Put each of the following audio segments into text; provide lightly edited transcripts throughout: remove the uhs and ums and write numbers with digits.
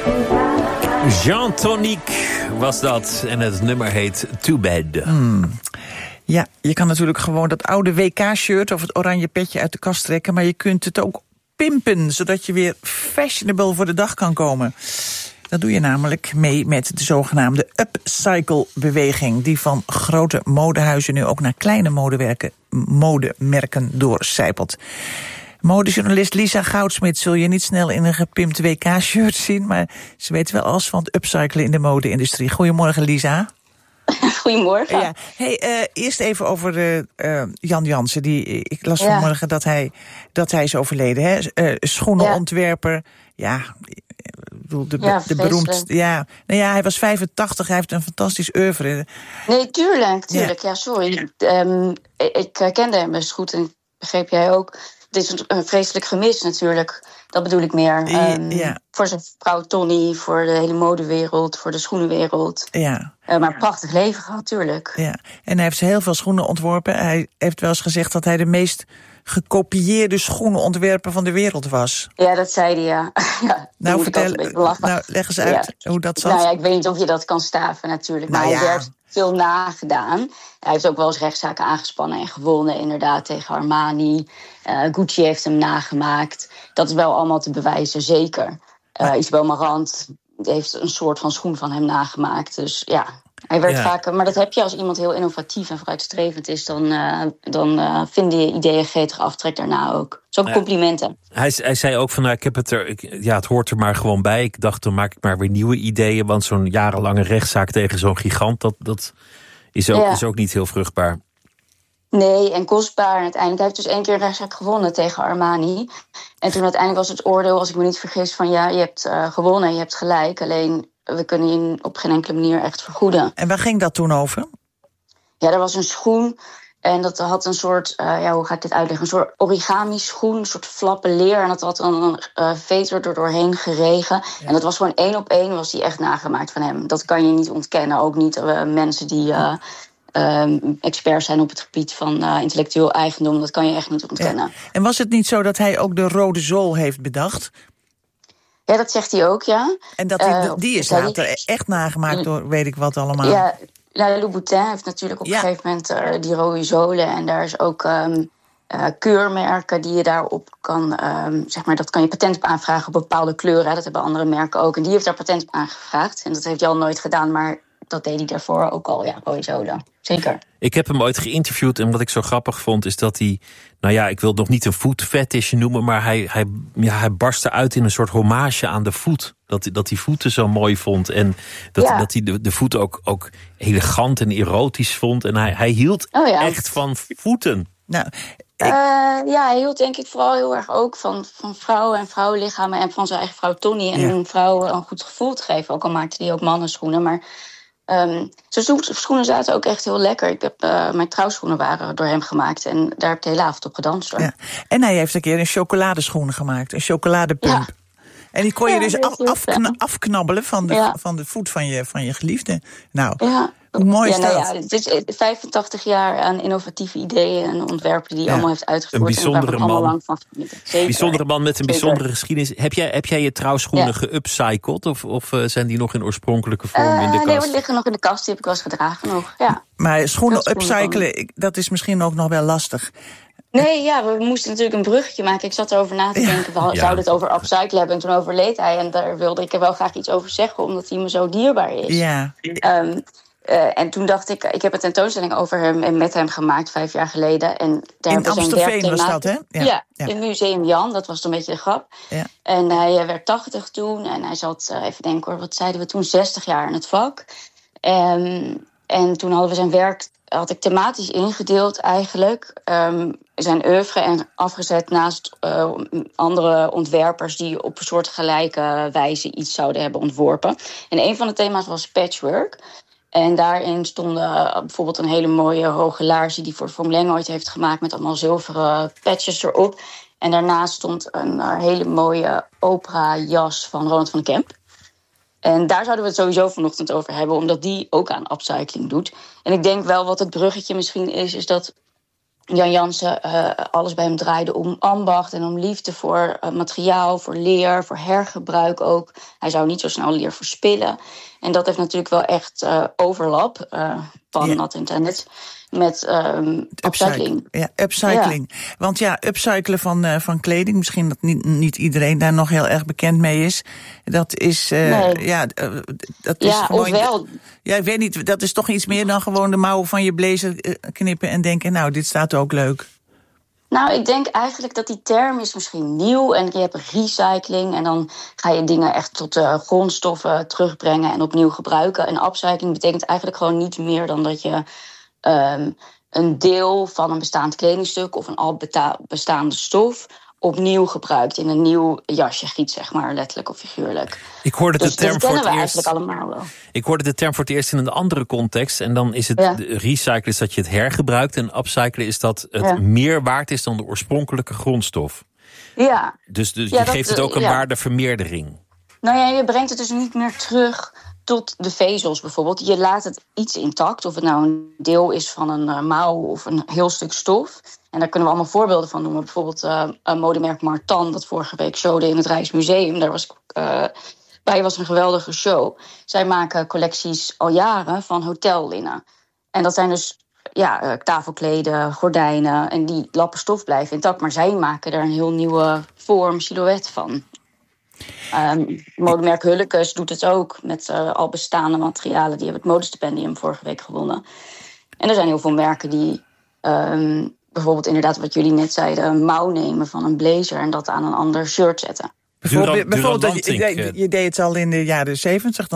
Jean Tonique was dat. En het nummer heet Too Bad. Ja, je kan natuurlijk gewoon dat oude WK-shirt of het oranje petje uit de kast trekken, maar je kunt het ook pimpen, zodat je weer fashionable voor de dag kan komen. Dat doe je namelijk mee met de zogenaamde upcycle-beweging, die van grote modehuizen nu ook naar kleine modemerken doorcijpelt. Modejournalist Lisa Goudsmit zul je niet snel in een gepimpt WK-shirt zien, maar ze weet wel alles van het upcyclen in de mode-industrie. Goedemorgen, Lisa. Goedemorgen. Ja. Hey, eerst even over Jan Jansen. Ik las vanmorgen dat hij is overleden. Hè? Schoenenontwerper. Ja, de beroemdste. Ja. Nou ja, hij was 85. Hij heeft een fantastisch oeuvre. Nee, tuurlijk. Ja, sorry. Ik kende hem best goed en begreep jij ook. Het is een vreselijk gemis natuurlijk. Dat bedoel ik meer. Voor zijn vrouw Tony, voor de hele modewereld, voor de schoenenwereld. Ja. Maar een prachtig leven gehad, natuurlijk. Ja. En hij heeft heel veel schoenen ontworpen. Hij heeft wel eens gezegd dat hij de meest gekopieerde schoenenontwerper van de wereld was. Ja, dat zei hij, ja. Nou, leg eens uit hoe dat zat. Nou ja, ik weet niet of je dat kan staven natuurlijk. Maar hij werd veel nagedaan. Hij heeft ook wel eens rechtszaken aangespannen en gewonnen, inderdaad, tegen Armani. Gucci heeft hem nagemaakt. Dat is wel allemaal te bewijzen, zeker. Isabel Marant heeft een soort van schoen van hem nagemaakt. Dus ja, hij werd vaker. Maar dat heb je als iemand heel innovatief en vooruitstrevend is, dan vinden je ideeën gretig aftrek daarna ook. Dat is ook complimenten. Hij zei ook van, ik heb het het hoort er maar gewoon bij. Ik dacht, dan maak ik maar weer nieuwe ideeën. Want zo'n jarenlange rechtszaak tegen zo'n gigant, dat is ook niet heel vruchtbaar. Nee, en kostbaar. En uiteindelijk heeft hij dus 1 keer een rechtszaak gewonnen tegen Armani. En toen uiteindelijk was het oordeel, als ik me niet vergis, van je hebt gewonnen, je hebt gelijk. Alleen, we kunnen je op geen enkele manier echt vergoeden. En waar ging dat toen over? Ja, er was een schoen en dat had een soort, hoe ga ik dit uitleggen? Een soort origami-schoen, een soort flappen leer. En dat had dan een veter er doorheen geregen. Ja. En dat was gewoon 1 op 1 was die echt nagemaakt van hem. Dat kan je niet ontkennen. Ook niet mensen die experts zijn op het gebied van intellectueel eigendom. Dat kan je echt niet ontkennen. Ja. En was het niet zo dat hij ook de rode zool heeft bedacht? Ja, dat zegt hij ook, ja. En dat die is later echt nagemaakt door weet ik wat allemaal. Ja, Louboutin heeft natuurlijk op een gegeven moment die rode zolen. En daar is ook keurmerken die je daarop kan, dat kan je patent op aanvragen op bepaalde kleuren. Dat hebben andere merken ook. En die heeft daar patent op aangevraagd. En dat heeft Jan nooit gedaan, maar dat deed hij daarvoor ook al, rode zolen. Zeker. Ik heb hem ooit geïnterviewd en wat ik zo grappig vond is dat hij, ik wil het nog niet een voetfetish noemen, maar hij barstte uit in een soort hommage aan de voet. Dat hij voeten zo mooi vond en dat hij de voet ook elegant en erotisch vond. En hij hield echt van voeten. Nou, hij hield denk ik vooral heel erg ook van vrouwen en vrouwenlichamen en van zijn eigen vrouw Tony. En om vrouwen een goed gevoel te geven. Ook al maakte hij ook mannenschoenen, maar zijn schoenen zaten ook echt heel lekker. Mijn trouwschoenen waren door hem gemaakt. En daar heb ik de hele avond op gedanst. Hoor. Ja. En hij heeft een keer een chocoladeschoen gemaakt. Een chocoladepump. Ja. En die kon je dus afknabbelen van de voet van je geliefde. Nou, hoe mooi is dat? Het is 85 jaar aan innovatieve ideeën en ontwerpen die hij allemaal heeft uitgevoerd. Een bijzondere man. Lang van een bijzondere man met een bijzondere geschiedenis. Heb jij je trouwschoenen geupcycled? Of zijn die nog in oorspronkelijke vorm in de kast? Nee, die liggen nog in de kast. Die heb ik wel eens gedragen nog. Ja. Maar schoenen upcyclen, dat is misschien ook nog wel lastig. Nee, we moesten natuurlijk een bruggetje maken. Ik zat erover na te denken, we zouden het over upcyclen hebben. En toen overleed hij. En daar wilde ik er wel graag iets over zeggen, omdat hij me zo dierbaar is. Ja. En toen dacht ik heb een tentoonstelling over hem en met hem gemaakt 5 jaar geleden. En daar in Amstelveen was dat, hè? Ja, in Museum Jan, dat was een beetje de grap. Ja. En hij werd 80 toen en hij zat, even denken hoor, wat zeiden we toen, 60 jaar in het vak. En toen hadden we zijn werk, had ik thematisch ingedeeld eigenlijk. Zijn oeuvre en afgezet naast andere ontwerpers die op een soortgelijke wijze iets zouden hebben ontworpen. En een van de thema's was patchwork. En daarin stonden bijvoorbeeld een hele mooie hoge laars die hij voor Formule 1 ooit heeft gemaakt met allemaal zilveren patches erop. En daarnaast stond een hele mooie opera-jas van Ronald van den Kemp. En daar zouden we het sowieso vanochtend over hebben, omdat die ook aan upcycling doet. En ik denk wel wat het bruggetje misschien is dat Jan Jansen alles bij hem draaide om ambacht en om liefde voor materiaal, voor leer, voor hergebruik ook. Hij zou niet zo snel leer verspillen. En dat heeft natuurlijk wel echt overlap, not intended, met upcycling. Ja, upcycling. Ja. Want upcyclen van kleding, misschien dat niet iedereen daar nog heel erg bekend mee is. Dat is, dat is gewoon... Ofwel... Ja, ik weet niet, dat is toch iets meer dan gewoon de mouwen van je blazer knippen en denken, nou, dit staat ook leuk. Nou, ik denk eigenlijk dat die term is misschien nieuw. En je hebt recycling en dan ga je dingen echt tot grondstoffen terugbrengen en opnieuw gebruiken. En upcycling betekent eigenlijk gewoon niet meer dan dat je een deel van een bestaand kledingstuk of een al bestaande stof opnieuw gebruikt, in een nieuw jasje giet, zeg maar, letterlijk of figuurlijk. Ik hoorde de term voor het eerst. Eigenlijk allemaal wel. Ik hoorde de term voor het eerst in een andere context. En dan is het recyclen is dat je het hergebruikt. En upcyclen is dat het meer waard is dan de oorspronkelijke grondstof. Ja. Dus je geeft het ook een waardevermeerdering. Nou ja, je brengt het dus niet meer terug tot de vezels bijvoorbeeld. Je laat het iets intact, of het nou een deel is van een mouw of een heel stuk stof. En daar kunnen we allemaal voorbeelden van noemen. Bijvoorbeeld een modemerk Martan, dat vorige week showde in het Rijksmuseum. Daar was bij was een geweldige show. Zij maken collecties al jaren van hotellinnen. En dat zijn dus tafelkleden, gordijnen. En die lappen stof blijven intact. Maar zij maken er een heel nieuwe vorm, silhouet van. Modemerk Hullekes doet het ook met al bestaande materialen. Die hebben het modestipendium vorige week gewonnen. En er zijn heel veel merken die bijvoorbeeld inderdaad wat jullie net zeiden, een mouw nemen van een blazer en dat aan een ander shirt zetten. Bijvoorbeeld je deed het al in de jaren 70,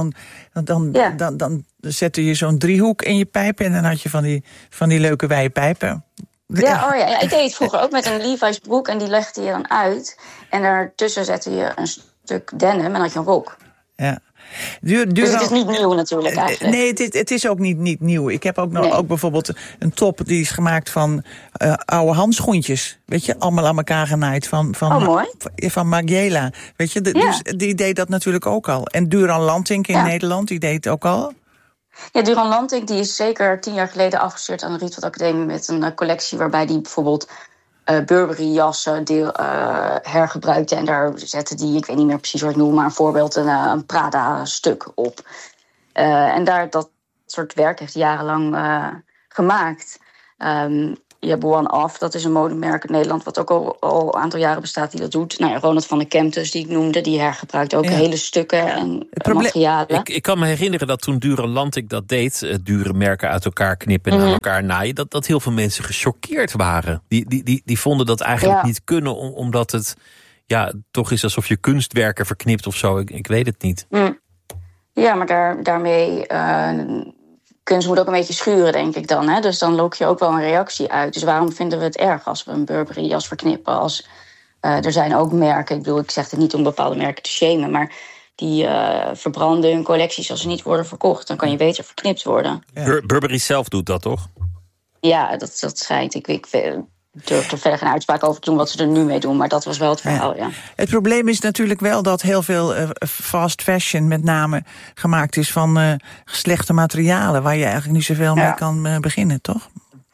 dan zette je zo'n driehoek in je pijp en dan had je van die leuke wijpijpen. Ja, ik deed het vroeger ook met een Levi's broek en die legde je dan uit. En daartussen zette je een stuk denim en dan had je een rok. Ja. Dus het is niet nieuw natuurlijk eigenlijk. Nee, het is ook niet nieuw. Ik heb ook bijvoorbeeld een top die is gemaakt van oude handschoentjes. Weet je, allemaal aan elkaar genaaid van Margiela. Weet je, dus die deed dat natuurlijk ook al. En Duran Lantink in Nederland, die deed het ook al. Ja, Duran Lantink die is zeker 10 jaar geleden afgestudeerd aan de Rietveld Academie met een collectie waarbij die bijvoorbeeld Burberry-jassen hergebruikte. En daar zette die, ik weet niet meer precies wat ik noem, maar een voorbeeld, een Prada-stuk op. En dat soort werk heeft hij jarenlang gemaakt. Je hebt One Off, dat is een modemerk in Nederland wat ook al een aantal jaren bestaat die dat doet. Nou ja, Ronald van de Kemptes, die ik noemde, die hergebruikt ook hele stukken en materialen. Ik kan me herinneren dat toen Duran Lantink dat deed, dure merken uit elkaar knippen en aan elkaar naaien, dat heel veel mensen gechoqueerd waren. Die vonden dat eigenlijk niet kunnen, omdat het toch is alsof je kunstwerken verknipt of zo. Ik weet het niet. Ja, maar daarmee kunst moet ook een beetje schuren, denk ik dan. Hè? Dus dan lok je ook wel een reactie uit. Dus waarom vinden we het erg als we een Burberry-jas verknippen? Er zijn ook merken, ik bedoel, ik zeg het niet om bepaalde merken te shamen, maar die verbranden hun collecties als ze niet worden verkocht. Dan kan je beter verknipt worden. Ja. Burberry zelf doet dat, toch? Ja, dat schijnt. Ik durf er verder geen uitspraak over te doen wat ze er nu mee doen. Maar dat was wel het verhaal, ja. Het probleem is natuurlijk wel dat heel veel fast fashion met name gemaakt is van slechte materialen, waar je eigenlijk niet zoveel mee kan beginnen, toch?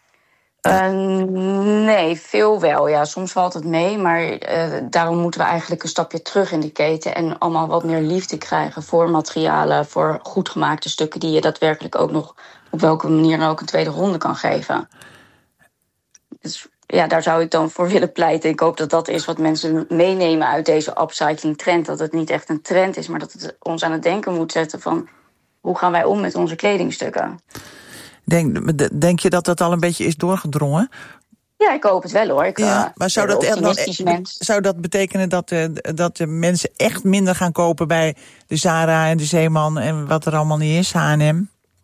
Nee, veel wel. Ja, soms valt het mee, maar daarom moeten we eigenlijk een stapje terug in de keten en allemaal wat meer liefde krijgen voor materialen, voor goed gemaakte stukken die je daadwerkelijk ook nog op welke manier dan ook een tweede ronde kan geven. Dus ja, daar zou ik dan voor willen pleiten. Ik hoop dat dat is wat mensen meenemen uit deze upcycling trend. Dat het niet echt een trend is, maar dat het ons aan het denken moet zetten van hoe gaan wij om met onze kledingstukken. Denk je dat dat al een beetje is doorgedrongen? Ja, ik hoop het wel hoor. Maar zou dat betekenen dat de mensen echt minder gaan kopen bij de Zara en de Zeeman en wat er allemaal niet is, H&M?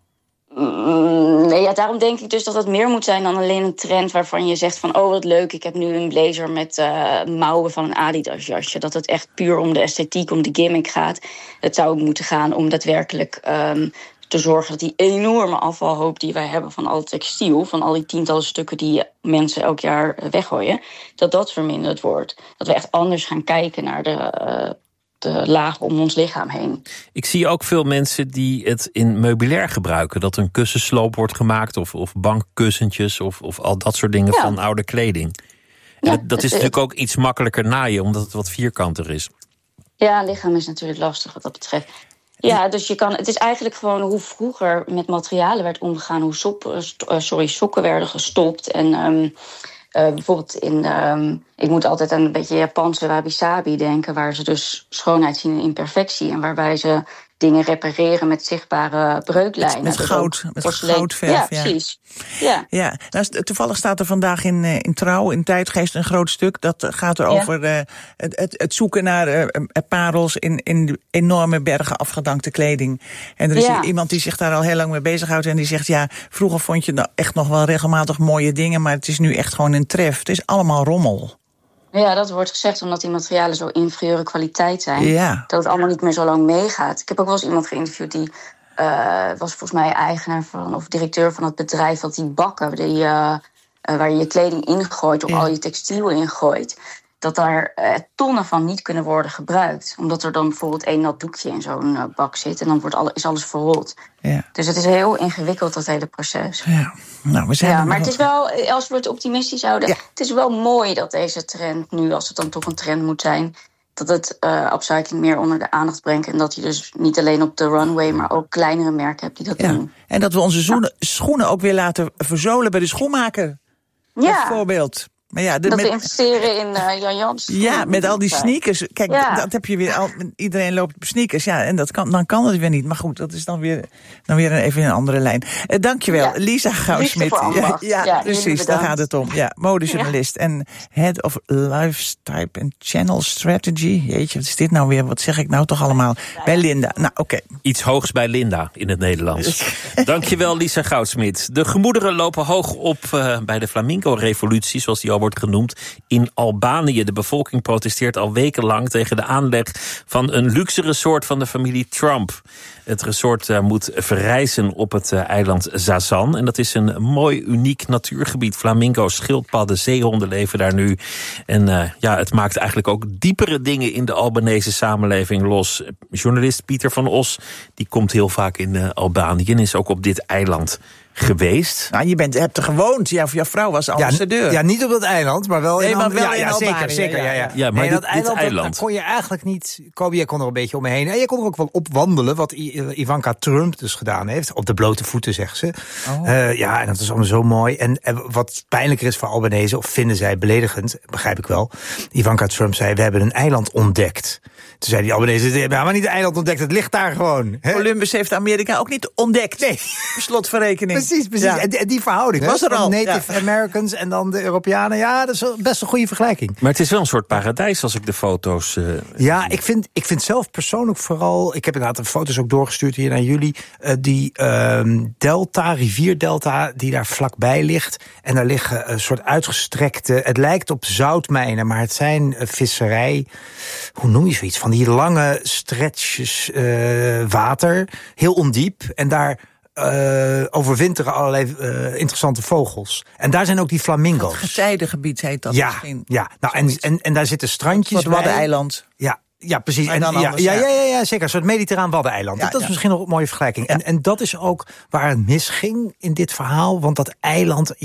Nee, daarom denk ik dus dat het meer moet zijn dan alleen een trend waarvan je zegt van, oh wat leuk, ik heb nu een blazer met mouwen van een Adidas jasje. Dat het echt puur om de esthetiek, om de gimmick gaat. Het zou moeten gaan om daadwerkelijk te zorgen dat die enorme afvalhoop die wij hebben van al het textiel, van al die tientallen stukken die mensen elk jaar weggooien, dat verminderd wordt. Dat we echt anders gaan kijken naar de de laag om ons lichaam heen. Ik zie ook veel mensen die het in meubilair gebruiken. Dat een kussensloop wordt gemaakt of bankkussentjes of al dat soort dingen van oude kleding. En dat is natuurlijk ook iets makkelijker naaien, omdat het wat vierkanter is. Ja, het lichaam is natuurlijk lastig wat dat betreft. Ja, dus het is eigenlijk gewoon hoe vroeger met materialen werd omgegaan, hoe sokken werden gestopt. En bijvoorbeeld ik moet altijd aan een beetje Japanse wabi-sabi denken, waar ze dus schoonheid zien in imperfectie en waarbij ze dingen repareren met zichtbare breuklijnen. Met goudverf. Ja, precies. Ja. Nou, toevallig staat er vandaag in Trouw, in Tijdgeest, een groot stuk. Dat gaat er over het zoeken naar parels in enorme bergen afgedankte kleding. En er is iemand die zich daar al heel lang mee bezighoudt en die zegt, vroeger vond je nou echt nog wel regelmatig mooie dingen, maar het is nu echt gewoon een tref. Het is allemaal rommel. Ja, dat wordt gezegd omdat die materialen zo inferieure kwaliteit zijn. Ja. Dat het allemaal niet meer zo lang meegaat. Ik heb ook wel eens iemand geïnterviewd die was volgens mij eigenaar van of directeur van het bedrijf dat die bakken, waar je je kleding ingooit of al je textiel ingooit. Dat daar tonnen van niet kunnen worden gebruikt. Omdat er dan bijvoorbeeld 1 nat doekje in zo'n bak zit en dan is alles verrot. Ja. Dus het is heel ingewikkeld, dat hele proces. Ja. Nou, maar het is wel, als we het optimistisch houden, het is wel mooi dat deze trend nu, als het dan toch een trend moet zijn, dat het upcycling meer onder de aandacht brengt. En dat je dus niet alleen op de runway, maar ook kleinere merken hebt die dat doen. En dat we onze schoenen ook weer laten verzolen bij de schoenmaker. Bijvoorbeeld. Maar dat we investeren in Jan Jans. Ja, met al die sneakers. Kijk, dat heb je weer iedereen loopt op sneakers. Ja, en dan kan het weer niet. Maar goed, dat is dan weer even een andere lijn. Dankjewel, Lisa Goudsmit. Ja, precies, daar gaat het om. Ja, modejournalist en Head of Lifestyle and Channel Strategy. Jeetje, wat is dit nou weer? Wat zeg ik nou toch allemaal? Bij Linda. Nou, oké. Iets hoogs bij Linda in het Nederlands. Dankjewel, Lisa Goudsmit. De gemoederen lopen hoog op bij de Flamingo-revolutie, zoals die al wordt genoemd, in Albanië. De bevolking protesteert al wekenlang tegen de aanleg van een luxe resort van de familie Trump. Het resort moet verrijzen op het eiland Zazan. En dat is een mooi, uniek natuurgebied. Flamingo's, schildpadden, zeehonden leven daar nu. En het maakt eigenlijk ook diepere dingen in de Albanese samenleving los. Journalist Pieter van Os, die komt heel vaak in Albanië en is ook op dit eiland geweest. Nou, je hebt er gewoond. Jouw vrouw was ambassadeur. Ja, niet op dat eiland, maar wel in Albanië. Zeker. Ja, maar dat eiland kon je eigenlijk niet komen. Je kon er een beetje omheen. En je kon er ook wel op wandelen, wat Ivanka Trump dus gedaan heeft. Op de blote voeten, zegt ze. En dat is allemaal zo mooi. En wat pijnlijker is voor Albanese, of vinden zij beledigend, begrijp ik wel. Ivanka Trump zei, we hebben een eiland ontdekt. Toen zei die Albanese, we hebben maar niet een eiland ontdekt, het ligt daar gewoon. Columbus heeft Amerika ook niet ontdekt. Nee. Slotverrekening. Precies. Ja. En die verhouding was er al. Native Americans en dan de Europeanen. Ja, dat is best een goede vergelijking. Maar het is wel een soort paradijs als ik de foto's zie. Ik vind zelf persoonlijk vooral, ik heb inderdaad de foto's ook doorgestuurd hier naar jullie, die rivierdelta die daar vlakbij ligt. En daar liggen een soort uitgestrekte, het lijkt op zoutmijnen, maar het zijn visserij, hoe noem je zoiets, van die lange stretches water, heel ondiep. En daar overwinteren allerlei interessante vogels. En daar zijn ook die flamingo's. Het getijdengebied heet dat misschien. Ja, nou, en daar zitten strandjes bij. Het Waddeneiland. Ja, precies. En dan zeker. Een soort mediterraan waddeneiland. Dat is misschien nog een mooie vergelijking. Ja. En dat is ook waar het misging in dit verhaal. Want dat eiland,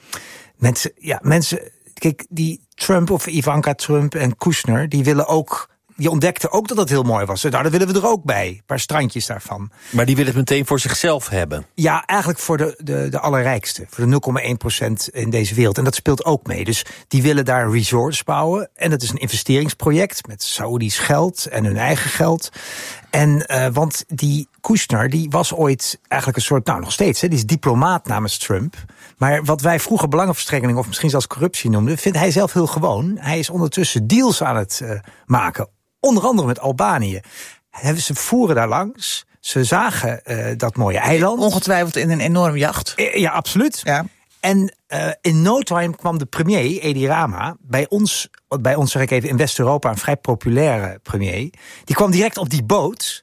mensen, kijk, die Trump of Ivanka Trump en Kushner, die ontdekten ook dat het heel mooi was. Nou, dat willen we er ook bij. Een paar strandjes daarvan. Maar die willen het meteen voor zichzelf hebben. Ja, eigenlijk voor de allerrijkste. Voor de 0,1% in deze wereld. En dat speelt ook mee. Dus die willen daar resorts bouwen. En dat is een investeringsproject met Saoedisch geld en hun eigen geld. En want die Kushner, die was ooit eigenlijk een soort, nog steeds, die is diplomaat namens Trump. Maar wat wij vroeger belangenverstrengeling of misschien zelfs corruptie noemden, vindt hij zelf heel gewoon. Hij is ondertussen deals aan het maken. Onder andere met Albanië. Ze voeren daar langs. Ze zagen dat mooie eiland. Ongetwijfeld in een enorm jacht. Ja, absoluut. Ja. En in no time kwam de premier, Edi Rama, bij ons zeg ik even in West-Europa, een vrij populaire premier. Die kwam direct op die boot.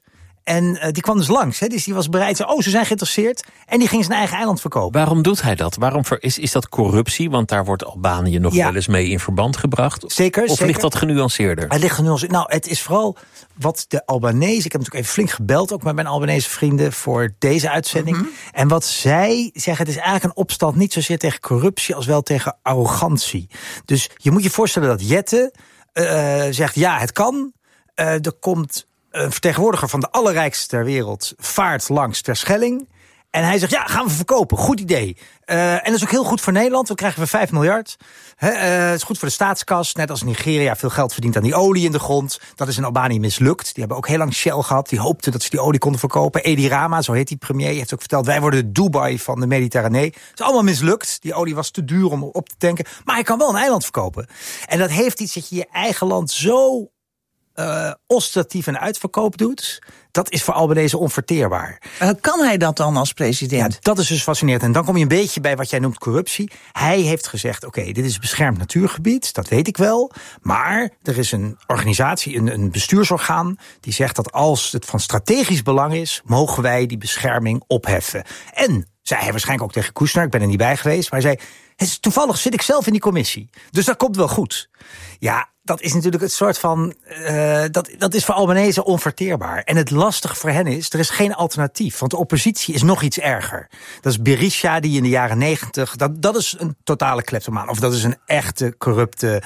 En die kwam dus langs. Dus die was bereid. Ze zijn geïnteresseerd. En die ging zijn eigen eiland verkopen. Waarom doet hij dat? Is dat corruptie? Want daar wordt Albanië nog wel eens mee in verband gebracht. Zeker. Ligt dat genuanceerder? Het ligt genuanceerd. Nou, het is vooral wat de Albanese... Ik heb natuurlijk even flink gebeld, ook met mijn Albanese vrienden... voor deze uitzending. Mm-hmm. En wat zij zeggen, het is eigenlijk een opstand... niet zozeer tegen corruptie als wel tegen arrogantie. Dus je moet je voorstellen dat Jette zegt... ja, het kan. Er komt een vertegenwoordiger van de allerrijkste ter wereld... vaart langs Terschelling... En hij zegt, ja, gaan we verkopen. Goed idee. En dat is ook heel goed voor Nederland. Dan krijgen we 5 miljard. Het is goed voor de staatskas. Net als Nigeria veel geld verdient aan die olie in de grond. Dat is in Albanië mislukt. Die hebben ook heel lang Shell gehad. Die hoopten dat ze die olie konden verkopen. Edi Rama, zo heet die premier, heeft ook verteld... wij worden de Dubai van de Mediterranee. Het is allemaal mislukt. Die olie was te duur om op te tanken. Maar hij kan wel een eiland verkopen. En dat heeft iets dat je je eigen land zo... ostentatief en uitverkoop doet, dat is voor Albanese onverteerbaar. Kan hij dat dan als president? Ja, dat is dus fascinerend. En dan kom je een beetje bij wat jij noemt corruptie. Hij heeft gezegd, oké, dit is beschermd natuurgebied, dat weet ik wel. Maar er is een organisatie, een bestuursorgaan... die zegt dat als het van strategisch belang is... mogen wij die bescherming opheffen. En zei hij waarschijnlijk ook tegen Kushner, ik ben er niet bij geweest... maar hij zei, toevallig zit ik zelf in die commissie. Dus dat komt wel goed. Ja, dat is natuurlijk het soort van... Dat is voor Albanese onverteerbaar. En het lastige voor hen is, er is geen alternatief. Want de oppositie is nog iets erger. Dat is Berisha, die in de jaren 90... Dat is een totale kleptomaan. Of dat is een echte corrupte...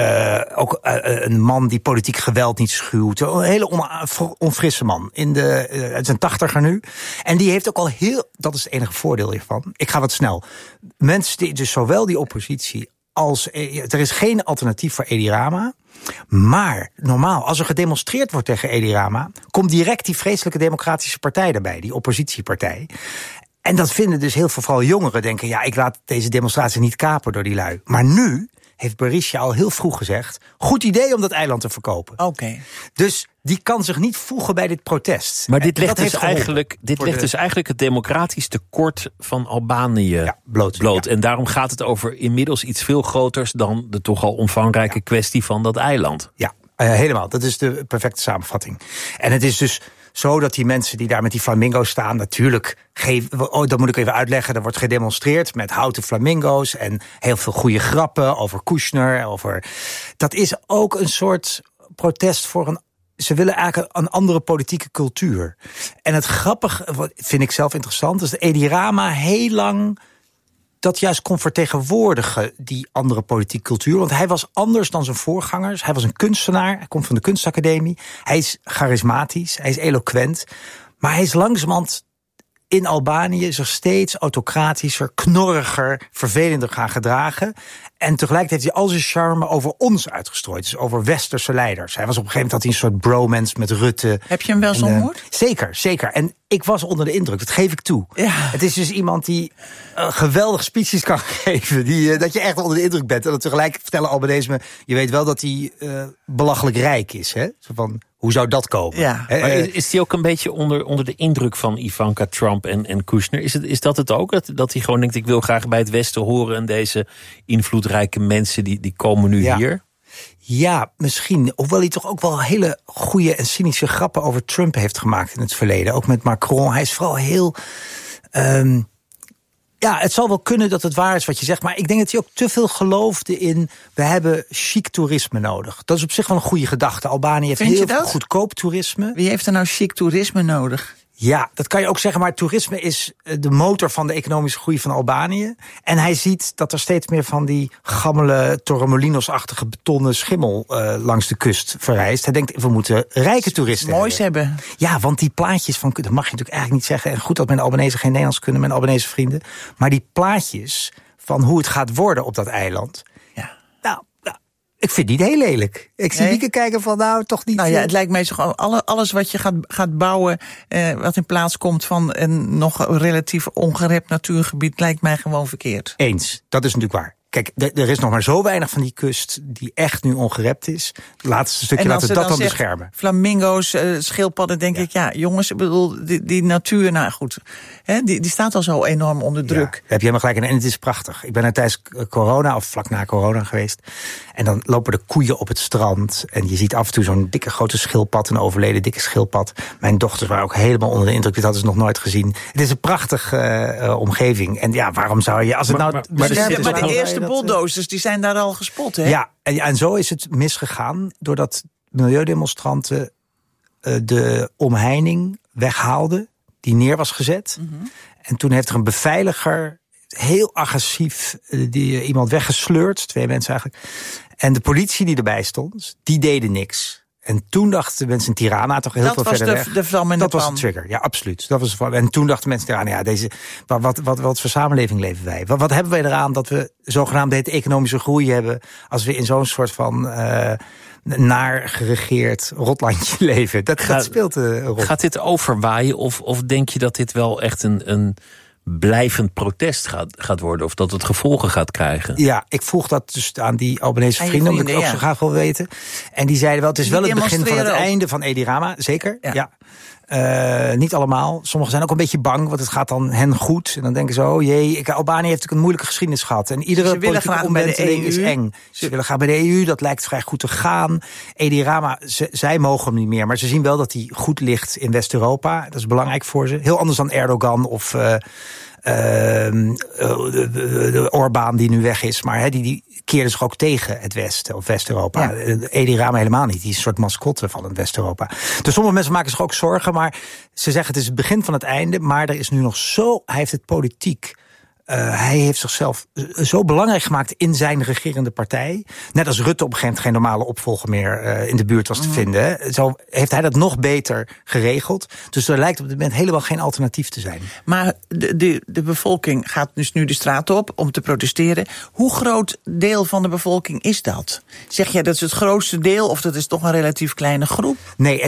ook een man die politiek geweld niet schuwt. Een hele onfrisse man. Uit zijn 80er nu. En die heeft ook al heel... Dat is het enige voordeel hiervan. Ik ga wat snel. Mensen die dus zowel die oppositie... er is geen alternatief voor Edi Rama. Maar normaal, als er gedemonstreerd wordt tegen Edi Rama... komt direct die vreselijke democratische partij erbij, die oppositiepartij. En dat vinden dus heel veel, vooral jongeren, denken... ja, ik laat deze demonstratie niet kapen door die lui. Maar nu heeft Berisha al heel vroeg gezegd... goed idee om dat eiland te verkopen. Oké. Dus die kan zich niet voegen bij dit protest. Maar dit legt dus eigenlijk het democratisch tekort van Albanië bloot. Ja. En daarom gaat het over inmiddels iets veel groters... dan de toch al omvangrijke kwestie van dat eiland. Ja, helemaal. Dat is de perfecte samenvatting. En het is dus... zo dat die mensen die daar met die flamingo's staan... natuurlijk, dat moet ik even uitleggen... er wordt gedemonstreerd met houten flamingo's... en heel veel goede grappen over Kushner. Dat is ook een soort protest voor ze willen eigenlijk een andere politieke cultuur. En het grappige, vind ik zelf interessant... is dat Edi Rama heel lang... dat juist kon vertegenwoordigen, die andere politieke cultuur. Want hij was anders dan zijn voorgangers. Hij was een kunstenaar, hij komt van de kunstacademie. Hij is charismatisch, hij is eloquent. Maar hij is langzamerhand in Albanië zich steeds autocratischer, knorriger, vervelender gaan gedragen. En tegelijkertijd heeft hij al zijn charme over ons uitgestrooid. Dus over westerse leiders. Hij was op een gegeven moment een soort bromance met Rutte. Heb je hem wel eens ontmoet? Zeker. En ik was onder de indruk, dat geef ik toe. Ja. Het is dus iemand die geweldig speeches kan geven. Dat je echt onder de indruk bent. En dat tegelijk vertellen Albanese me... je weet wel dat hij belachelijk rijk is. Hè? Zo van, hoe zou dat komen? Ja. Maar is hij ook een beetje onder de indruk van Ivanka Trump en Kushner? Is dat het ook? Dat hij gewoon denkt, ik wil graag bij het Westen horen... en deze invloedrijke mensen die komen nu hier? Ja, misschien. Hoewel hij toch ook wel hele goede en cynische grappen over Trump heeft gemaakt in het verleden. Ook met Macron. Hij is vooral heel... het zal wel kunnen dat het waar is wat je zegt. Maar ik denk dat hij ook te veel geloofde in... we hebben chic toerisme nodig. Dat is op zich wel een goede gedachte. Albanië heeft heel veel goedkoop toerisme. Wie heeft er nou chic toerisme nodig? Ja, dat kan je ook zeggen, maar toerisme is de motor van de economische groei van Albanië. En hij ziet dat er steeds meer van die gammele Torremolinos-achtige betonnen schimmel langs de kust verrijst. Hij denkt, we moeten rijke toeristen moois hebben. Ja, want die plaatjes van, dat mag je natuurlijk eigenlijk niet zeggen. En goed dat mijn Albanese geen Nederlands kunnen, mijn Albanese vrienden. Maar die plaatjes van hoe het gaat worden op dat eiland. Ik vind het niet heel lelijk. Ik zie Wieke kijken van, toch niet... Nou ja, het lijkt mij zo, alles wat je gaat bouwen... wat in plaats komt van een nog relatief ongerept natuurgebied... lijkt mij gewoon verkeerd. Eens, dat is natuurlijk waar. Kijk, er is nog maar zo weinig van die kust die echt nu ongerept is. Het laatste stukje laten we dat dan beschermen. Flamingo's, schildpadden, denk ik, ja, jongens, ik bedoel, die natuur, nou goed, hè, die staat al zo enorm onder druk. Ja, daar heb je helemaal gelijk in. En het is prachtig. Ik ben er tijdens corona of vlak na corona geweest. En dan lopen de koeien op het strand. En je ziet af en toe zo'n dikke grote schildpad, een overleden dikke schildpad. Mijn dochters waren ook helemaal onder de indruk. Dit hadden ze nog nooit gezien. Het is een prachtige omgeving. En ja, waarom zou je, als het maar de eerste bulldozers, die zijn daar al gespot, hè? Ja, en zo is het misgegaan, doordat milieudemonstranten de omheining weghaalden, die neer was gezet. Mm-hmm. En toen heeft er een beveiliger heel agressief iemand weggesleurd, 2 mensen eigenlijk. En de politie die erbij stond, die deden niks. En toen dachten mensen in Tirana toch heel veel verder weg. Dat was de trigger, ja, absoluut. En toen dachten mensen in Tirana, wat voor samenleving leven wij? Wat hebben wij eraan dat we zogenaamd economische groei hebben, als we in zo'n soort van naar geregeerd rotlandje leven? Dat speelt een rol. Gaat dit overwaaien of denk je dat dit wel echt een blijvend protest gaat worden, of dat het gevolgen gaat krijgen? Ja, ik vroeg dat dus aan die Albanese vrienden, omdat ik ook zo graag wil weten. En die zeiden wel, het is wel het begin van het einde van Edi Rama, zeker. Ja. Niet allemaal. Sommigen zijn ook een beetje bang, want het gaat dan hen goed. En dan denken ze, oh jee, Albanië heeft natuurlijk een moeilijke geschiedenis gehad. En iedere politieke omwenteling is eng. Ze willen graag bij de EU, dat lijkt vrij goed te gaan. Edi Rama, zij mogen hem niet meer. Maar ze zien wel dat hij goed ligt in West-Europa. Dat is belangrijk voor ze. Heel anders dan Erdogan of de Orbán die nu weg is. Maar die keerde zich ook tegen het Westen of West-Europa. Ja. Edi Rama helemaal niet. Die is een soort mascotte van het West-Europa. Dus sommige mensen maken zich ook zorgen, maar ze zeggen het is het begin van het einde. Maar er is nu nog zo, hij heeft het politiek. Hij heeft zichzelf zo belangrijk gemaakt in zijn regerende partij. Net als Rutte op een gegeven moment geen normale opvolger meer in de buurt was te vinden. Zo heeft hij dat nog beter geregeld. Dus er lijkt op dit moment helemaal geen alternatief te zijn. Maar de bevolking gaat dus nu de straat op om te protesteren. Hoe groot deel van de bevolking is dat? Zeg jij dat is het grootste deel of dat is toch een relatief kleine groep? Nee,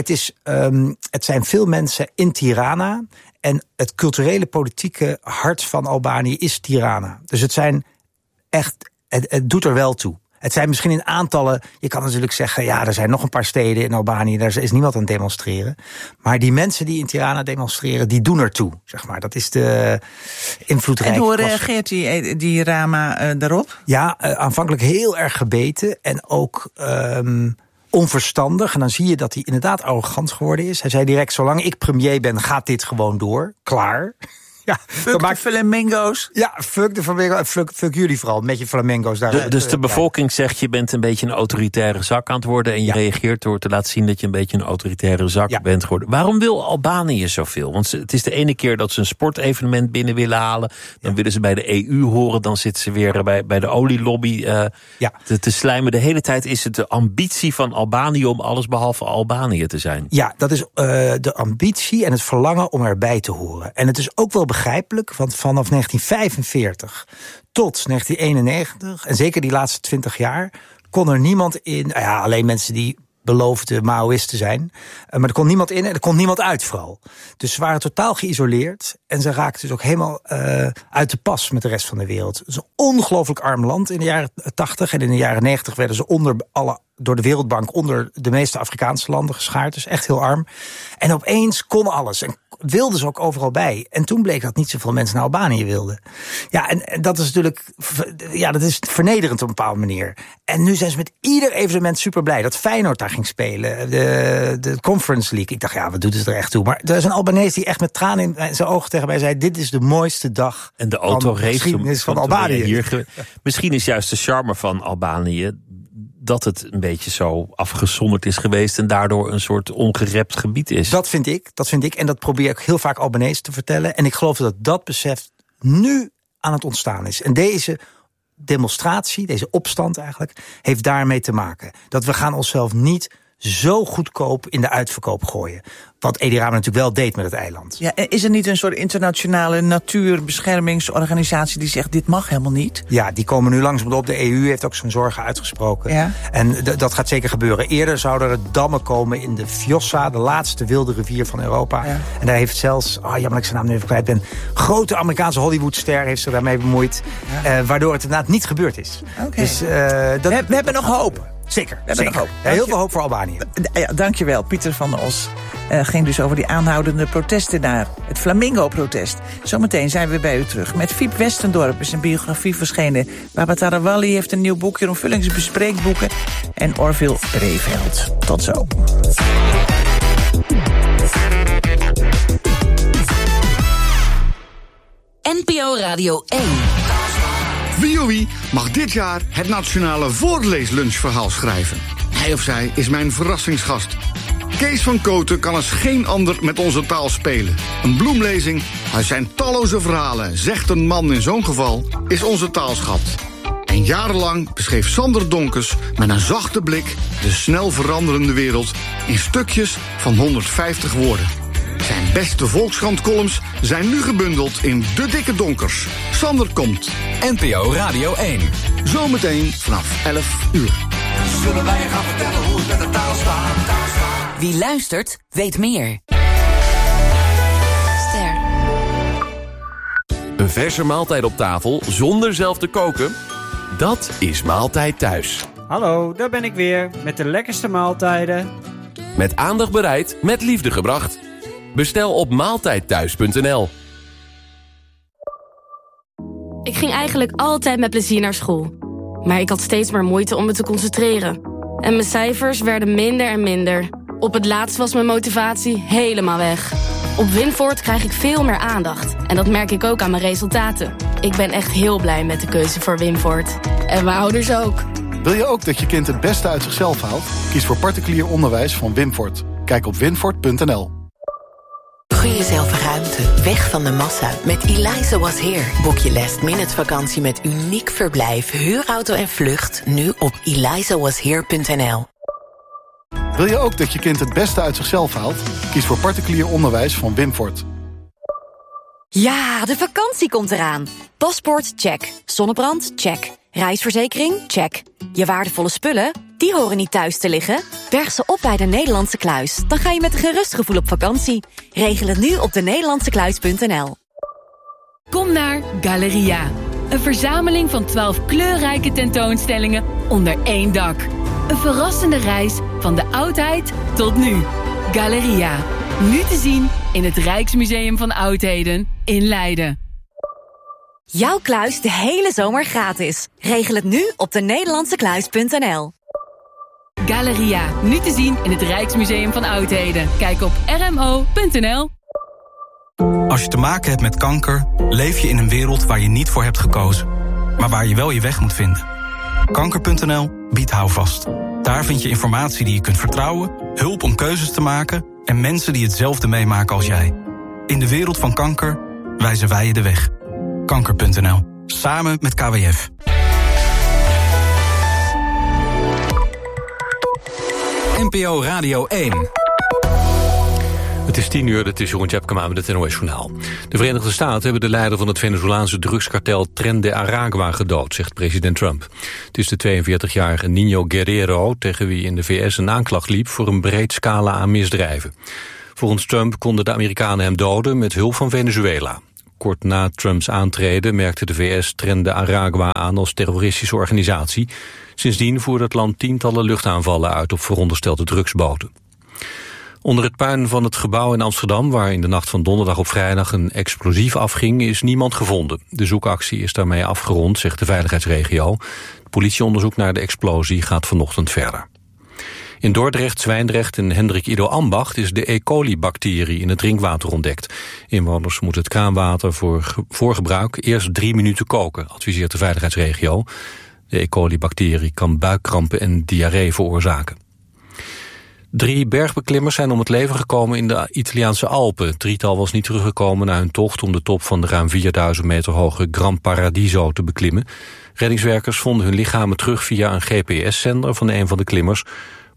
het zijn veel mensen in Tirana. En het culturele politieke hart van Albanië is Tirana. Dus het zijn echt, het doet er wel toe. Het zijn misschien in aantallen, je kan natuurlijk zeggen, ja, er zijn nog een paar steden in Albanië, daar is niemand aan het demonstreren. Maar die mensen die in Tirana demonstreren, die doen ertoe, zeg maar. Dat is de invloedrijke. En hoe reageert die Rama daarop? Ja, aanvankelijk heel erg gebeten en ook onverstandig. En dan zie je dat hij inderdaad arrogant geworden is. Hij zei direct, zolang ik premier ben, gaat dit gewoon door. Klaar. Ja, fuck de flamingo's. Ja, fuck de flamingo's. Fuck jullie vooral, met je flamingo's. Dus de bevolking zegt, je bent een beetje een autoritaire zak aan het worden. En je reageert door te laten zien dat je een beetje een autoritaire zak bent geworden. Waarom wil Albanië zoveel? Want het is de ene keer dat ze een sportevenement binnen willen halen. Dan willen ze bij de EU horen. Dan zitten ze weer bij de olielobby te slijmen. De hele tijd is het de ambitie van Albanië om alles behalve Albanië te zijn. Ja, dat is de ambitie en het verlangen om erbij te horen. En het is ook wel begrijpelijk, want vanaf 1945 tot 1991, en zeker die laatste 20 jaar, kon er niemand in, alleen mensen die beloofden Maoïst te zijn, maar er kon niemand in en er kon niemand uit vooral. Dus ze waren totaal geïsoleerd en ze raakten dus ook helemaal uit de pas met de rest van de wereld. Het is een ongelooflijk arm land in de jaren 80 en in de jaren 90 werden ze door de Wereldbank onder de meeste Afrikaanse landen geschaard. Dus echt heel arm. En opeens kon alles. En wilden ze ook overal bij. En toen bleek dat niet zoveel mensen naar Albanië wilden. Ja, en dat is natuurlijk, dat is vernederend op een bepaalde manier. En nu zijn ze met ieder evenement super blij dat Feyenoord daar ging spelen. De Conference League. Ik dacht, wat doet het er echt toe? Maar er is een Albanees die echt met tranen in zijn ogen tegen mij zei, dit is de mooiste dag en de autorace van Albanië. Misschien is juist de charme van Albanië dat het een beetje zo afgezonderd is geweest en daardoor een soort ongerept gebied is. Dat vind ik. En dat probeer ik heel vaak Albanese te vertellen. En ik geloof dat besef nu aan het ontstaan is. En deze demonstratie, deze opstand eigenlijk, heeft daarmee te maken. Dat we gaan onszelf niet zo goedkoop in de uitverkoop gooien. Wat Edi Rama natuurlijk wel deed met het eiland. Ja, is er niet een soort internationale natuurbeschermingsorganisatie die zegt dit mag helemaal niet? Ja, die komen nu langzaam op. De EU heeft ook zijn zorgen uitgesproken. Ja. En dat gaat zeker gebeuren. Eerder zouden er dammen komen in de Vjosa, de laatste wilde rivier van Europa. Ja. En daar heeft zelfs, jammer dat ik zijn naam nu even kwijt ben, grote Amerikaanse Hollywoodster heeft zich daarmee bemoeid. Ja. Waardoor het inderdaad niet gebeurd is. Okay. Dus, we hebben nog hoop. Zeker. We hebben nog hoop. Ja, heel veel hoop voor Albanië. Ja, dankjewel, Pieter van der Os. Ging dus over die aanhoudende protesten naar het Flamingo-protest. Zometeen zijn we bij u terug. Met Fiep Westendorp is een biografie verschenen. Baba Tarawali heeft een nieuw boek, Jeroen Vullings bespreekboeken. En Orville Breeveld. Tot zo. NPO Radio 1. Wie mag dit jaar het nationale voorleeslunchverhaal schrijven? Hij of zij is mijn verrassingsgast. Kees van Kooten kan als geen ander met onze taal spelen. Een bloemlezing uit zijn talloze verhalen, zegt een man in zo'n geval, is onze taalschat. En jarenlang beschreef Sander Donkes met een zachte blik de snel veranderende wereld in stukjes van 150 woorden. Zijn beste Volkskrant-columns zijn nu gebundeld in De Dikke Donkers. Sander komt. NPO Radio 1. Zometeen vanaf 11 uur. Zullen wij gaan vertellen hoe het met de taal staat? Wie luistert, weet meer. Ster. Een verse maaltijd op tafel zonder zelf te koken? Dat is Maaltijd Thuis. Hallo, daar ben ik weer met de lekkerste maaltijden. Met aandacht bereid, met liefde gebracht. Bestel op maaltijdthuis.nl. Ik ging eigenlijk altijd met plezier naar school. Maar ik had steeds meer moeite om me te concentreren. En mijn cijfers werden minder en minder. Op het laatst was mijn motivatie helemaal weg. Op Winvoort krijg ik veel meer aandacht. En dat merk ik ook aan mijn resultaten. Ik ben echt heel blij met de keuze voor Winvoort. En mijn ouders ook. Wil je ook dat je kind het beste uit zichzelf haalt? Kies voor particulier onderwijs van Winvoort. Kijk op winvoort.nl. Gun jezelf ruimte, weg van de massa. Met Eliza Was Here boek je last-minute vakantie met uniek verblijf, huurauto en vlucht. Nu op elizawashere.nl. Wil je ook dat je kind het beste uit zichzelf haalt? Kies voor particulier onderwijs van Winvoort. Ja, de vakantie komt eraan. Paspoort, check. Zonnebrand, check. Reisverzekering, check. Je waardevolle spullen, die horen niet thuis te liggen. Berg ze op bij de Nederlandse Kluis. Dan ga je met een gerust gevoel op vakantie. Regel het nu op denederlandsekluis.nl. Kom naar Galeria. Een verzameling van 12 kleurrijke tentoonstellingen onder één dak. Een verrassende reis van de oudheid tot nu. Galeria. Nu te zien in het Rijksmuseum van Oudheden in Leiden. Jouw kluis de hele zomer gratis. Regel het nu op denederlandsekluis.nl. Galeria. Nu te zien in het Rijksmuseum van Oudheden. Kijk op rmo.nl. Als je te maken hebt met kanker, leef je in een wereld waar je niet voor hebt gekozen. Maar waar je wel je weg moet vinden. Kanker.nl biedt houvast. Daar vind je informatie die je kunt vertrouwen, hulp om keuzes te maken en mensen die hetzelfde meemaken als jij. In de wereld van kanker wijzen wij je de weg. Kanker.nl. Samen met KWF. NPO Radio 1. Het is 10 uur, het is Jeroen Tjepkema met het NOS Journaal. De Verenigde Staten hebben de leider van het Venezolaanse drugskartel Tren de Aragua gedood, zegt president Trump. Het is de 42-jarige Niño Guerrero, tegen wie in de VS een aanklacht liep voor een breed scala aan misdrijven. Volgens Trump konden de Amerikanen hem doden met hulp van Venezuela. Kort na Trumps aantreden merkte de VS Tren de Aragua aan als terroristische organisatie. Sindsdien voerde het land tientallen luchtaanvallen uit op veronderstelde drugsboten. Onder het puin van het gebouw in Amsterdam, waar in de nacht van donderdag op vrijdag een explosief afging, is niemand gevonden. De zoekactie is daarmee afgerond, zegt de veiligheidsregio. Het politieonderzoek naar de explosie gaat vanochtend verder. In Dordrecht, Zwijndrecht en Hendrik Ido Ambacht is de E. coli-bacterie in het drinkwater ontdekt. Inwoners moeten het kraanwater voor gebruik eerst 3 minuten koken, adviseert de veiligheidsregio. De E. coli-bacterie kan buikkrampen en diarree veroorzaken. 3 bergbeklimmers zijn om het leven gekomen in de Italiaanse Alpen. Het drietal was niet teruggekomen na hun tocht om de top van de ruim 4000 meter hoge Gran Paradiso te beklimmen. Reddingswerkers vonden hun lichamen terug via een GPS-zender van een van de klimmers.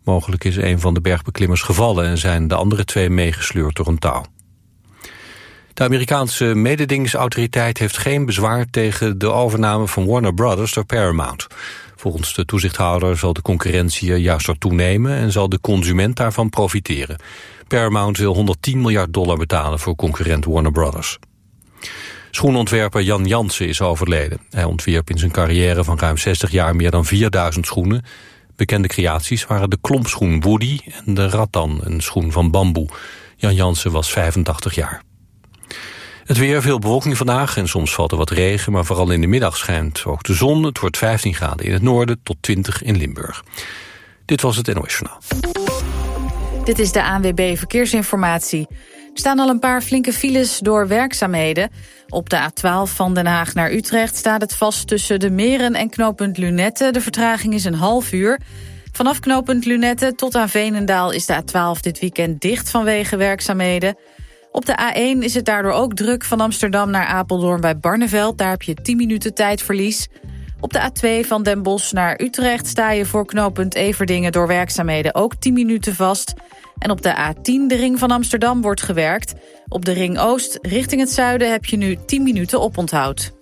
Mogelijk is een van de bergbeklimmers gevallen en zijn de andere 2 meegesleurd door een touw. De Amerikaanse mededingingsautoriteit heeft geen bezwaar tegen de overname van Warner Brothers door Paramount. Volgens de toezichthouder zal de concurrentie er juist door toenemen en zal de consument daarvan profiteren. Paramount wil $110 miljard betalen voor concurrent Warner Brothers. Schoenontwerper Jan Jansen is overleden. Hij ontwierp in zijn carrière van ruim 60 jaar meer dan 4000 schoenen. Bekende creaties waren de klompschoen Woody en de Rattan, een schoen van bamboe. Jan Jansen was 85 jaar. Het weer, veel bewolking vandaag en soms valt er wat regen, maar vooral in de middag schijnt ook de zon. Het wordt 15 graden in het noorden tot 20 in Limburg. Dit was het NOS Journaal. Dit is de ANWB Verkeersinformatie. Er staan al een paar flinke files door werkzaamheden. Op de A12 van Den Haag naar Utrecht staat het vast tussen de Meren en knooppunt Lunette. De vertraging is een half uur. Vanaf knooppunt Lunette tot aan Veenendaal is de A12 dit weekend dicht vanwege werkzaamheden. Op de A1 is het daardoor ook druk van Amsterdam naar Apeldoorn bij Barneveld. Daar heb je 10 minuten tijdverlies. Op de A2 van Den Bosch naar Utrecht sta je voor knooppunt Everdingen door werkzaamheden ook 10 minuten vast. En op de A10, de ring van Amsterdam, wordt gewerkt. Op de ring Oost richting het zuiden heb je nu 10 minuten oponthoud.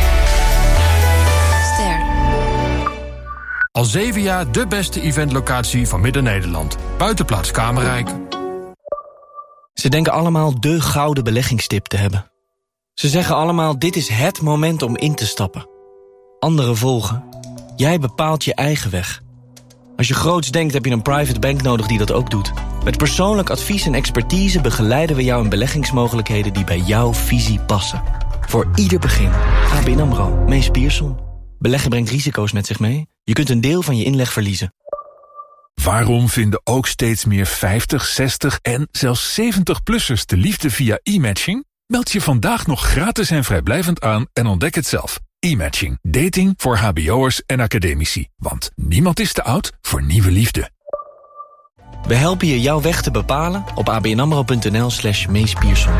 Al 7 jaar de beste eventlocatie van Midden-Nederland. Buitenplaats Kamerrijk. Ze denken allemaal de gouden beleggingstip te hebben. Ze zeggen allemaal, dit is het moment om in te stappen. Anderen volgen. Jij bepaalt je eigen weg. Als je groots denkt, heb je een private bank nodig die dat ook doet. Met persoonlijk advies en expertise begeleiden we jou in beleggingsmogelijkheden die bij jouw visie passen. Voor ieder begin. ABN AMRO, Mees Pierson. Beleggen brengt risico's met zich mee. Je kunt een deel van je inleg verliezen. Waarom vinden ook steeds meer 50, 60 en zelfs 70-plussers de liefde via e-matching? Meld je vandaag nog gratis en vrijblijvend aan en ontdek het zelf. E-matching. Dating voor hbo'ers en academici. Want niemand is te oud voor nieuwe liefde. We helpen je jouw weg te bepalen op abnamro.nl/Mees Pierson.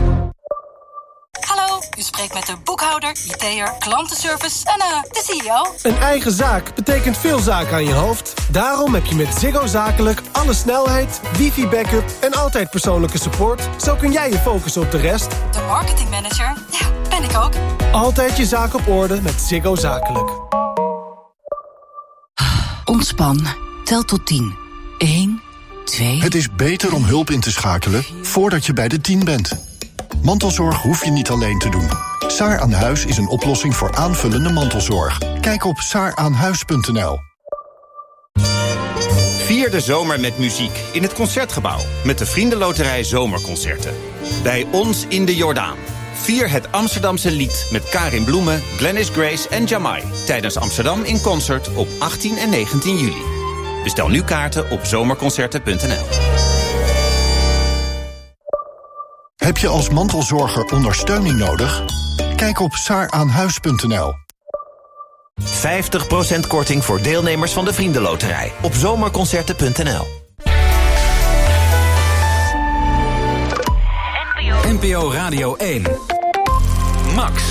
Hallo, u spreekt met de boekhouder, IT'er, klantenservice en de CEO. Een eigen zaak betekent veel zaken aan je hoofd. Daarom heb je met Ziggo Zakelijk alle snelheid, wifi-backup en altijd persoonlijke support. Zo kun jij je focussen op de rest. De marketingmanager, ja, ben ik ook. Altijd je zaak op orde met Ziggo Zakelijk. Ontspan. Tel tot 10. 1, 2... Het is beter om hulp in te schakelen voordat je bij de 10 bent. Mantelzorg hoef je niet alleen te doen. Saar aan Huis is een oplossing voor aanvullende mantelzorg. Kijk op saaraanhuis.nl. Vier de zomer met muziek in het Concertgebouw met de Vriendenloterij Zomerconcerten. Bij ons in de Jordaan. Vier het Amsterdamse lied met Karin Bloemen, Glennis Grace en Jamai tijdens Amsterdam in Concert op 18 en 19 juli. Bestel nu kaarten op zomerconcerten.nl. Heb je als mantelzorger ondersteuning nodig? Kijk op saaraanhuis.nl. 50% korting voor deelnemers van de Vriendenloterij op zomerconcerten.nl. NPO Radio 1. Max.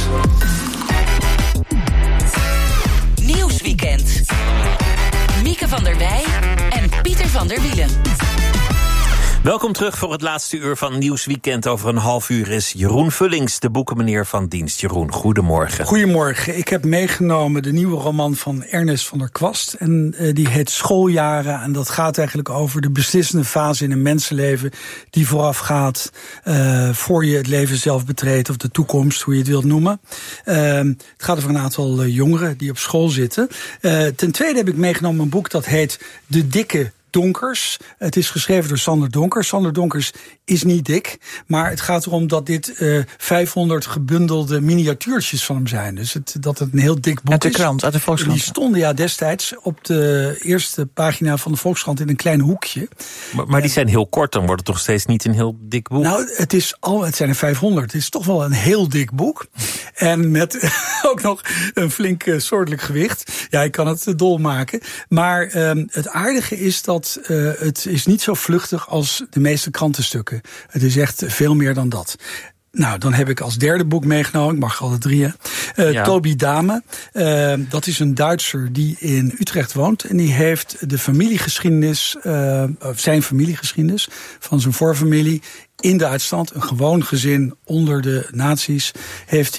Nieuwsweekend. Mieke van der Wij en Pieter van der Wielen. Welkom terug voor het laatste uur van Nieuwsweekend. Over een half uur is Jeroen Vullings, de boekenmeneer van dienst. Jeroen, goedemorgen. Goedemorgen. Ik heb meegenomen de nieuwe roman van Ernest van der Kwast. En die heet Schooljaren. En dat gaat eigenlijk over de beslissende fase in een mensenleven die voorafgaat voor je het leven zelf betreedt of de toekomst, hoe je het wilt noemen. Het gaat over een aantal jongeren die op school zitten. Ten tweede heb ik meegenomen een boek dat heet De Dikke Donkers. Het is geschreven door Sander Donkers. Sander Donkers is niet dik, maar het gaat erom dat dit 500 gebundelde miniatuurtjes van hem zijn. Dus dat het een heel dik boek is. Uit de krant, uit de Volkskrant. Die stonden destijds op de eerste pagina van de Volkskrant in een klein hoekje. Maar die zijn heel kort, dan wordt het toch steeds niet een heel dik boek? Nou, het zijn er 500. Het is toch wel een heel dik boek. En met ook nog een flink soortelijk gewicht. Ja, ik kan het dol maken. Maar het aardige is dat het is niet zo vluchtig als de meeste krantenstukken. Het is echt veel meer dan dat. Nou, dan heb ik als derde boek meegenomen, ik mag alle drie, Toby Dame. Dat is een Duitser die in Utrecht woont. En die heeft de familiegeschiedenis, zijn familiegeschiedenis van zijn voorfamilie in Duitsland, een gewoon gezin onder de nazi's, heeft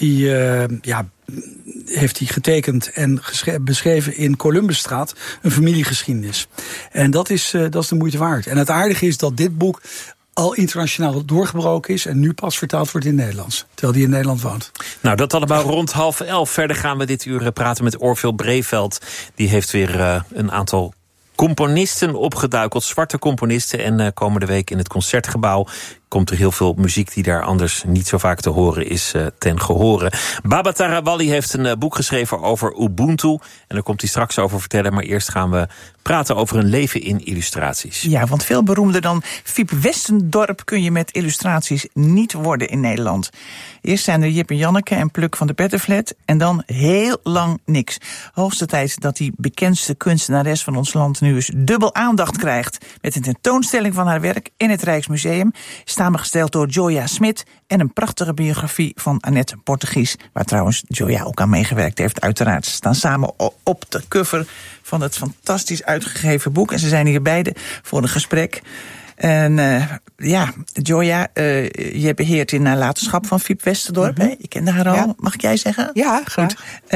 hij getekend en beschreven in Columbusstraat, een familiegeschiedenis. En dat is de moeite waard. En het aardige is dat dit boek al internationaal doorgebroken is en nu pas vertaald wordt in het Nederlands, terwijl die in Nederland woont. Nou, dat allemaal rond 10:30. Verder gaan we dit uur praten met Orville Breveld. Die heeft weer een aantal componisten opgeduikeld, zwarte componisten. En komende week in het Concertgebouw komt er heel veel muziek die daar anders niet zo vaak te horen is ten gehore. Baba Tarawali heeft een boek geschreven over Ubuntu. En daar komt hij straks over vertellen. Maar eerst gaan we praten over een leven in illustraties. Ja, want veel beroemder dan Fiep Westendorp kun je met illustraties niet worden in Nederland. Eerst zijn er Jip en Janneke en Pluk van de Pettenflat. En dan heel lang niks. Hoogste tijd dat die bekendste kunstenares van ons land nu eens dubbel aandacht krijgt. Met een tentoonstelling van haar werk in het Rijksmuseum. Samengesteld door Joya Smit en een prachtige biografie van Annette Portegies, waar trouwens Joya ook aan meegewerkt heeft. Uiteraard staan samen op de cover van het fantastisch uitgegeven boek. En ze zijn hier beide voor een gesprek. En Joya, je beheert in nalatenschap van Fiep Westendorp. Mm-hmm. Je kende haar al, ja. Mag ik jij zeggen? Ja, goed.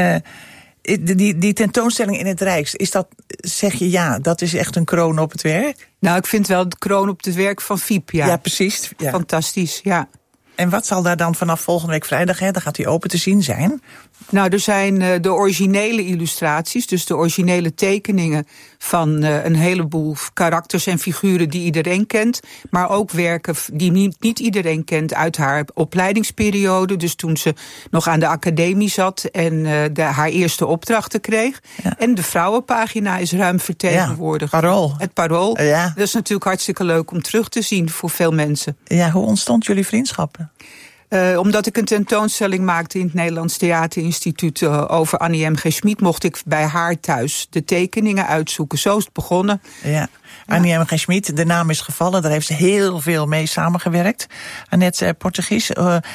Die tentoonstelling in het Rijks, is dat, zeg je ja, dat is echt een kroon op het werk? Nou, ik vind wel de kroon op het werk van Fiep, ja. Ja, precies. Ja. Fantastisch, ja. En wat zal daar dan vanaf volgende week vrijdag, dan gaat hij open te zien zijn? Nou, er zijn de originele illustraties, dus de originele tekeningen van een heleboel karakters en figuren die iedereen kent. Maar ook werken die niet iedereen kent uit haar opleidingsperiode. Dus toen ze nog aan de academie zat en haar eerste opdrachten kreeg. Ja. En de vrouwenpagina is ruim vertegenwoordigd. Ja, Parool. Het Parool. Ja. Dat is natuurlijk hartstikke leuk om terug te zien voor veel mensen. Ja, hoe ontstond jullie vriendschappen? Omdat ik een tentoonstelling maakte in het Nederlands Theaterinstituut over Annie M. G. Schmid, mocht ik bij haar thuis de tekeningen uitzoeken. Zo is het begonnen. Ja. Annie M. G. Schmid, de naam is gevallen. Daar heeft ze heel veel mee samengewerkt. Annette Portegies,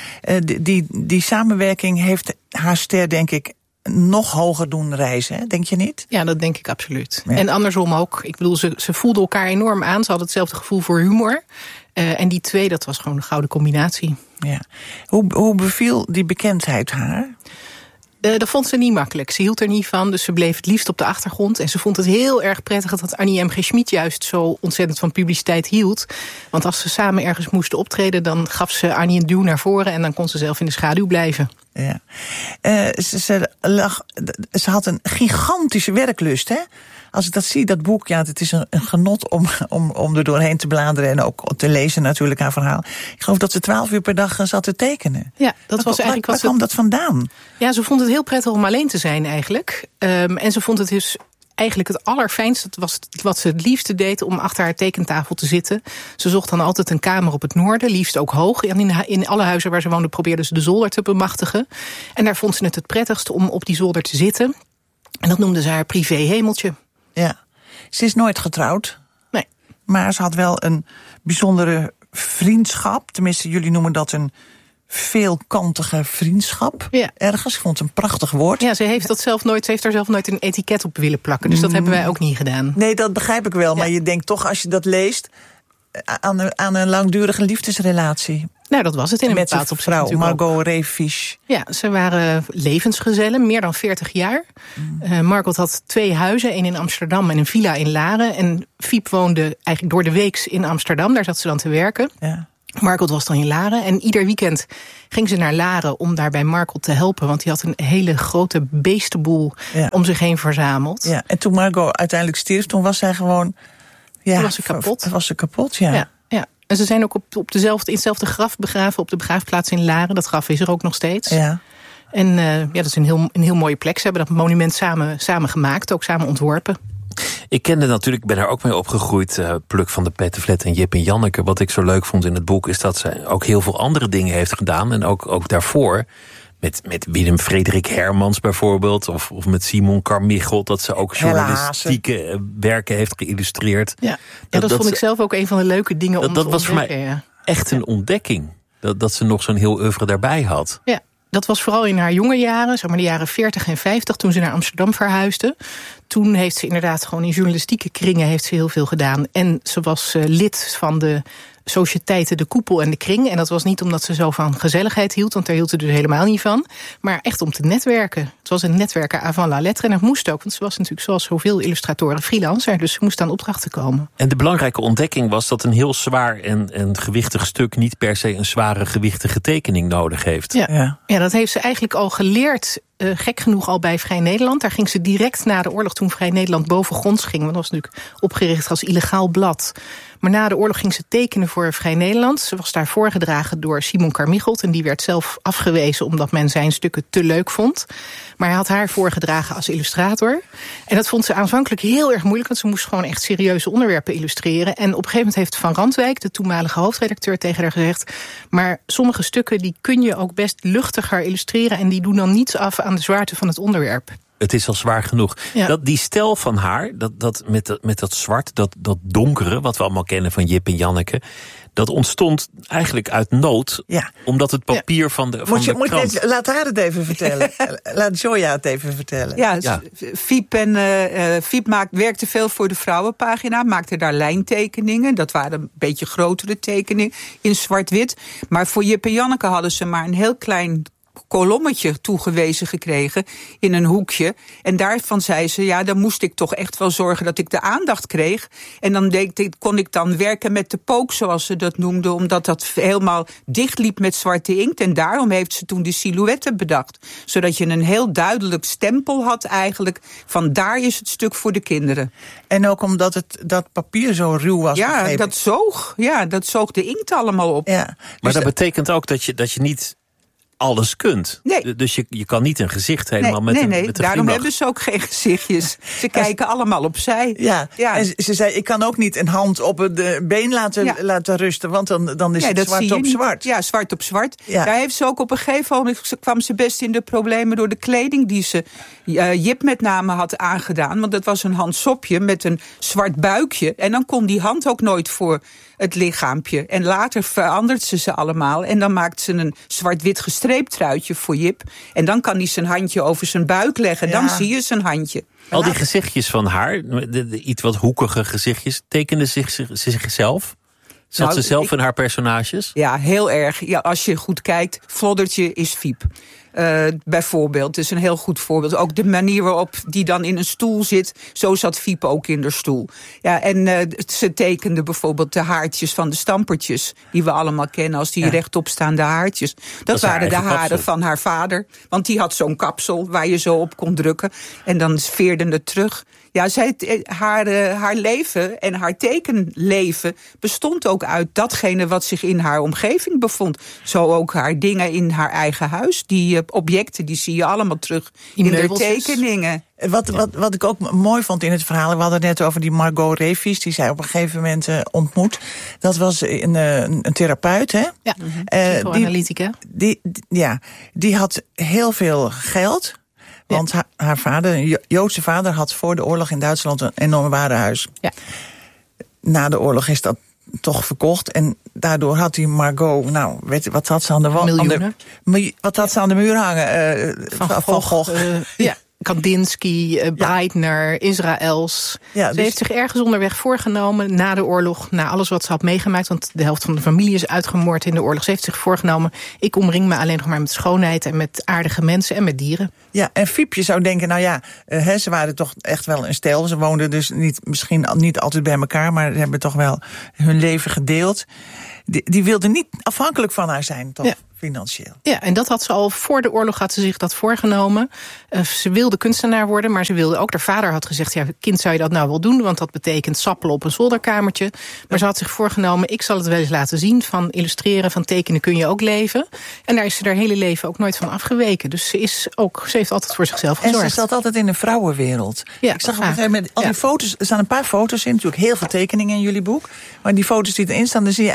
die samenwerking heeft haar ster, denk ik, nog hoger doen reizen, hè? Denk je niet? Ja, dat denk ik absoluut. Ja. En andersom ook. Ik bedoel, ze voelden elkaar enorm aan. Ze hadden hetzelfde gevoel voor humor. En die twee, dat was gewoon een gouden combinatie. Ja. Hoe beviel die bekendheid haar? Dat vond ze niet makkelijk. Ze hield er niet van, dus ze bleef het liefst op de achtergrond. En ze vond het heel erg prettig dat Annie M. G. Schmid juist zo ontzettend van publiciteit hield. Want als ze samen ergens moesten optreden, dan gaf ze Annie een duw naar voren en dan kon ze zelf in de schaduw blijven. Ja. Ze had een gigantische werklust, hè? Als ik dat zie, dat boek, ja, het is een genot om er doorheen te bladeren en ook te lezen natuurlijk haar verhaal. Ik geloof dat ze 12 uur per dag zat te tekenen. Ja, dat was eigenlijk waar kwam dat vandaan? Ja, ze vond het heel prettig om alleen te zijn eigenlijk. En ze vond het dus eigenlijk het allerfijnste, wat ze het liefste deed, om achter haar tekentafel te zitten. Ze zocht dan altijd een kamer op het noorden, liefst ook hoog. En in alle huizen waar ze woonde probeerde ze de zolder te bemachtigen. En daar vond ze het prettigste om op die zolder te zitten. En dat noemde ze haar privé-hemeltje. Ja, ze is nooit getrouwd. Nee. Maar ze had wel een bijzondere vriendschap. Tenminste, jullie noemen dat een veelkantige vriendschap. Ja. Ergens, ik vond het een prachtig woord. Ja, ze heeft daar zelf nooit een etiket op willen plakken. Dus dat hebben wij ook niet gedaan. Nee, dat begrijp ik wel. Ja. Maar je denkt toch, als je dat leest, aan een langdurige liefdesrelatie. Nou, dat was het in een met bepaald opzicht. Met zijn vrouw, Margot Reefisch. Ja, ze waren levensgezellen, meer dan 40 jaar. Margot had 2 huizen, 1 in Amsterdam en een villa in Laren. En Fiep woonde eigenlijk door de weeks in Amsterdam. Daar zat ze dan te werken. Ja. Margot was dan in Laren. En ieder weekend ging ze naar Laren om daar bij Margot te helpen. Want die had een hele grote beestenboel om zich heen verzameld. Ja. En toen Margot uiteindelijk stierf, toen was zij gewoon... Ja, toen was ze kapot. Was ze kapot, ja. Ja. En ze zijn ook in hetzelfde graf begraven, op de begraafplaats in Laren. Dat graf is er ook nog steeds. Ja. En dat is een heel mooie plek. Ze hebben dat monument samen gemaakt, ook samen ontworpen. Ik kende natuurlijk, ik ben er ook mee opgegroeid, Pluk van de Pettenflat en Jip en Janneke. Wat ik zo leuk vond in het boek is dat ze ook heel veel andere dingen heeft gedaan. En ook daarvoor, met Willem Frederik Hermans bijvoorbeeld, of met Simon Carmichael, dat ze ook journalistieke werken heeft geïllustreerd. Ja, dat vond ik zelf ook een van de leuke dingen om te ontdekken. Dat was voor mij echt een ontdekking. Dat ze nog zo'n heel oeuvre daarbij had. Ja. Dat was vooral in haar jonge jaren, zeg maar de jaren 40 en 50... toen ze naar Amsterdam verhuisde. Toen heeft ze inderdaad gewoon in journalistieke kringen heeft ze heel veel gedaan. En ze was lid van de sociëteiten De Koepel en De Kring. En dat was niet omdat ze zo van gezelligheid hield, want daar hield ze dus helemaal niet van. Maar echt om te netwerken. Het was een netwerker avant la lettre. En dat moest ook, want ze was natuurlijk zoals zoveel illustratoren freelancer. Dus ze moest aan opdrachten komen. En de belangrijke ontdekking was dat een heel zwaar en gewichtig stuk niet per se een zware gewichtige tekening nodig heeft. Ja, dat heeft ze eigenlijk al geleerd. Gek genoeg al bij Vrij Nederland. Daar ging ze direct na de oorlog, toen Vrij Nederland bovengronds ging. Want dat was natuurlijk opgericht als illegaal blad. Maar na de oorlog ging ze tekenen voor Vrij Nederland. Ze was daar voorgedragen door Simon Carmichelt. En die werd zelf afgewezen omdat men zijn stukken te leuk vond. Maar hij had haar voorgedragen als illustrator. En dat vond ze aanvankelijk heel erg moeilijk, want ze moest gewoon echt serieuze onderwerpen illustreren. En op een gegeven moment heeft Van Randwijk, de toenmalige hoofdredacteur, tegen haar gezegd: maar sommige stukken die kun je ook best luchtiger illustreren en die doen dan niets af aan de zwaarte van het onderwerp. Het is al zwaar genoeg. Ja. Die stijl van haar, met dat zwart, dat donkere, wat we allemaal kennen van Jip en Janneke, dat ontstond eigenlijk uit nood. Ja. Omdat het papier van de krant... Laat haar het even vertellen. Laat Joya het even vertellen. Ja. Fiep werkte veel voor de Vrouwenpagina. Maakte daar lijntekeningen. Dat waren een beetje grotere tekeningen in zwart-wit. Maar voor Jip en Janneke hadden ze maar een heel klein kolommetje toegewezen gekregen in een hoekje. En daarvan zei ze, ja, dan moest ik toch echt wel zorgen dat ik de aandacht kreeg. En dan kon ik dan werken met de pook, zoals ze dat noemde, omdat dat helemaal dichtliep met zwarte inkt. En daarom heeft ze toen die silhouetten bedacht. Zodat je een heel duidelijk stempel had eigenlijk, van daar is het stuk voor de kinderen. En ook omdat dat papier zo ruw was. Ja, dat zoog de inkt allemaal op. Ja. Maar dat betekent ook dat je niet alles kunt. Nee. Dus je kan niet een gezicht helemaal met een daarom glimlach. hebben ze ook geen gezichtjes. Ze kijken allemaal opzij. Ja. En ze zei, ik kan ook niet een hand op het been laten rusten, want dan is het zwart op zwart. Ja, zwart op zwart. Ja. Daar heeft ze ook op een gegeven moment, kwam ze best in de problemen door de kleding die ze Jip met name had aangedaan. Want dat was een handsopje met een zwart buikje. En dan kon die hand ook nooit voor het lichaampje. En later verandert ze allemaal. En dan maakt ze een zwart-wit gestreept truitje voor Jip. En dan kan hij zijn handje over zijn buik leggen. Ja. Dan zie je zijn handje. Al die gezichtjes van haar, de iets wat hoekige gezichtjes, tekende zichzelf? Zat ze zelf in haar personages? Ja, heel erg. Ja, als je goed kijkt, Floddertje is Fiep. Bijvoorbeeld, is een heel goed voorbeeld. Ook de manier waarop die dan in een stoel zit, zo zat Fiep ook in de stoel. Ja, en ze tekende bijvoorbeeld de haartjes van de stampertjes, die we allemaal kennen als die rechtopstaande haartjes. Dat waren de haren van haar vader, want die had zo'n kapsel waar je zo op kon drukken. En dan veerde het terug. Ja, haar leven en haar tekenleven bestond ook uit datgene wat zich in haar omgeving bevond. Zo ook haar dingen in haar eigen huis. Die objecten, die zie je allemaal terug in de tekeningen. Wat ik ook mooi vond in het verhaal, we hadden het net over die Margot Reefies, die zij op een gegeven moment ontmoet. Dat was een therapeut, hè? Ja, psychoanalytica. Die had heel veel geld. Want haar vader, Joodse vader, had voor de oorlog in Duitsland een enorm warenhuis. Ja. Na de oorlog is dat toch verkocht. En daardoor had die Margot, wat had ze aan de wand? Miljoenen. Wat had ze aan de muur hangen? Van Gogh. Kandinsky, Breitner, Israëls. Ja, ze heeft zich ergens onderweg voorgenomen na de oorlog, na alles wat ze had meegemaakt, want de helft van de familie is uitgemoord in de oorlog. Ze heeft zich voorgenomen, ik omring me alleen nog maar met schoonheid en met aardige mensen en met dieren. Ja, en Fiepje zou denken, ze waren toch echt wel een stel. Ze woonden dus misschien niet altijd bij elkaar, maar ze hebben toch wel hun leven gedeeld. Die wilden niet afhankelijk van haar zijn, toch? Ja. Financieel. Ja, en dat had ze al voor de oorlog had ze zich dat voorgenomen. Ze wilde kunstenaar worden, maar ze wilde ook, haar vader had gezegd, ja, kind, zou je dat nou wel doen? Want dat betekent sappelen op een zolderkamertje. Maar ze had zich voorgenomen, ik zal het wel eens laten zien. Van illustreren, van tekenen kun je ook leven. En daar is ze haar hele leven ook nooit van afgeweken. Dus ze heeft altijd voor zichzelf gezorgd. En ze zat altijd in een vrouwenwereld. Ja, ik zag op een gegeven moment al die foto's, er staan een paar foto's in, natuurlijk heel veel tekeningen in jullie boek. Maar die foto's die erin staan, dan zie je eigenlijk alleen maar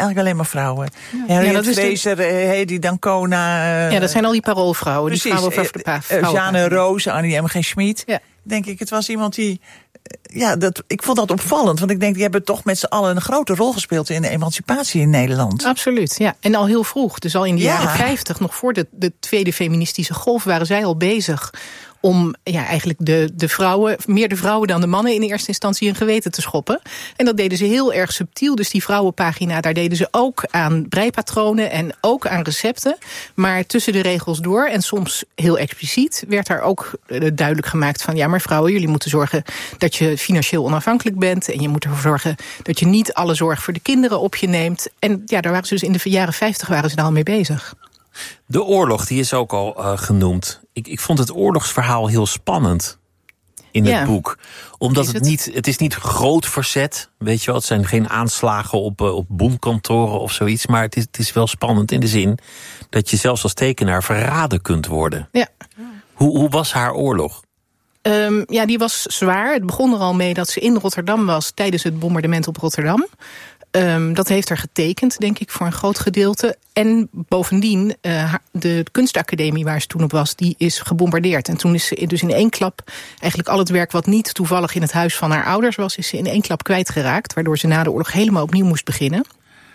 vrouwen. Harriet Fraser, Hedy Dancona. Dat zijn al die paroolvrouwen. Precies, die vrouwen over de Jeanne Roos, Annie M. G. Schmid. Ja. Denk ik, het was iemand die... ik vond dat opvallend, want ik denk, die hebben toch met z'n allen een grote rol gespeeld in de emancipatie in Nederland. Absoluut, ja. En al heel vroeg, dus al in de jaren 50, nog voor de tweede feministische golf, waren zij al bezig om eigenlijk de vrouwen, meer de vrouwen dan de mannen in eerste instantie hun geweten te schoppen. En dat deden ze heel erg subtiel. Dus die vrouwenpagina, daar deden ze ook aan breipatronen en ook aan recepten. Maar tussen de regels door, en soms heel expliciet, werd daar ook duidelijk gemaakt van, maar vrouwen, jullie moeten zorgen dat je financieel onafhankelijk bent. En je moet ervoor zorgen dat je niet alle zorg voor de kinderen op je neemt. En daar waren ze dus in de jaren 50 waren ze daar al mee bezig. De oorlog, die is ook al genoemd. Ik vond het oorlogsverhaal heel spannend in het boek. Omdat het is niet groot verzet, weet je wel. Het zijn geen aanslagen op bondkantoren of zoiets. Maar het is wel spannend in de zin dat je zelfs als tekenaar verraden kunt worden. Ja. Hoe was haar oorlog? Die was zwaar. Het begon er al mee dat ze in Rotterdam was tijdens het bombardement op Rotterdam. Dat heeft haar getekend, denk ik, voor een groot gedeelte. En bovendien, de kunstacademie waar ze toen op was, die is gebombardeerd. En toen is ze dus in één klap eigenlijk al het werk wat niet toevallig in het huis van haar ouders was, is ze in één klap kwijtgeraakt, waardoor ze na de oorlog helemaal opnieuw moest beginnen.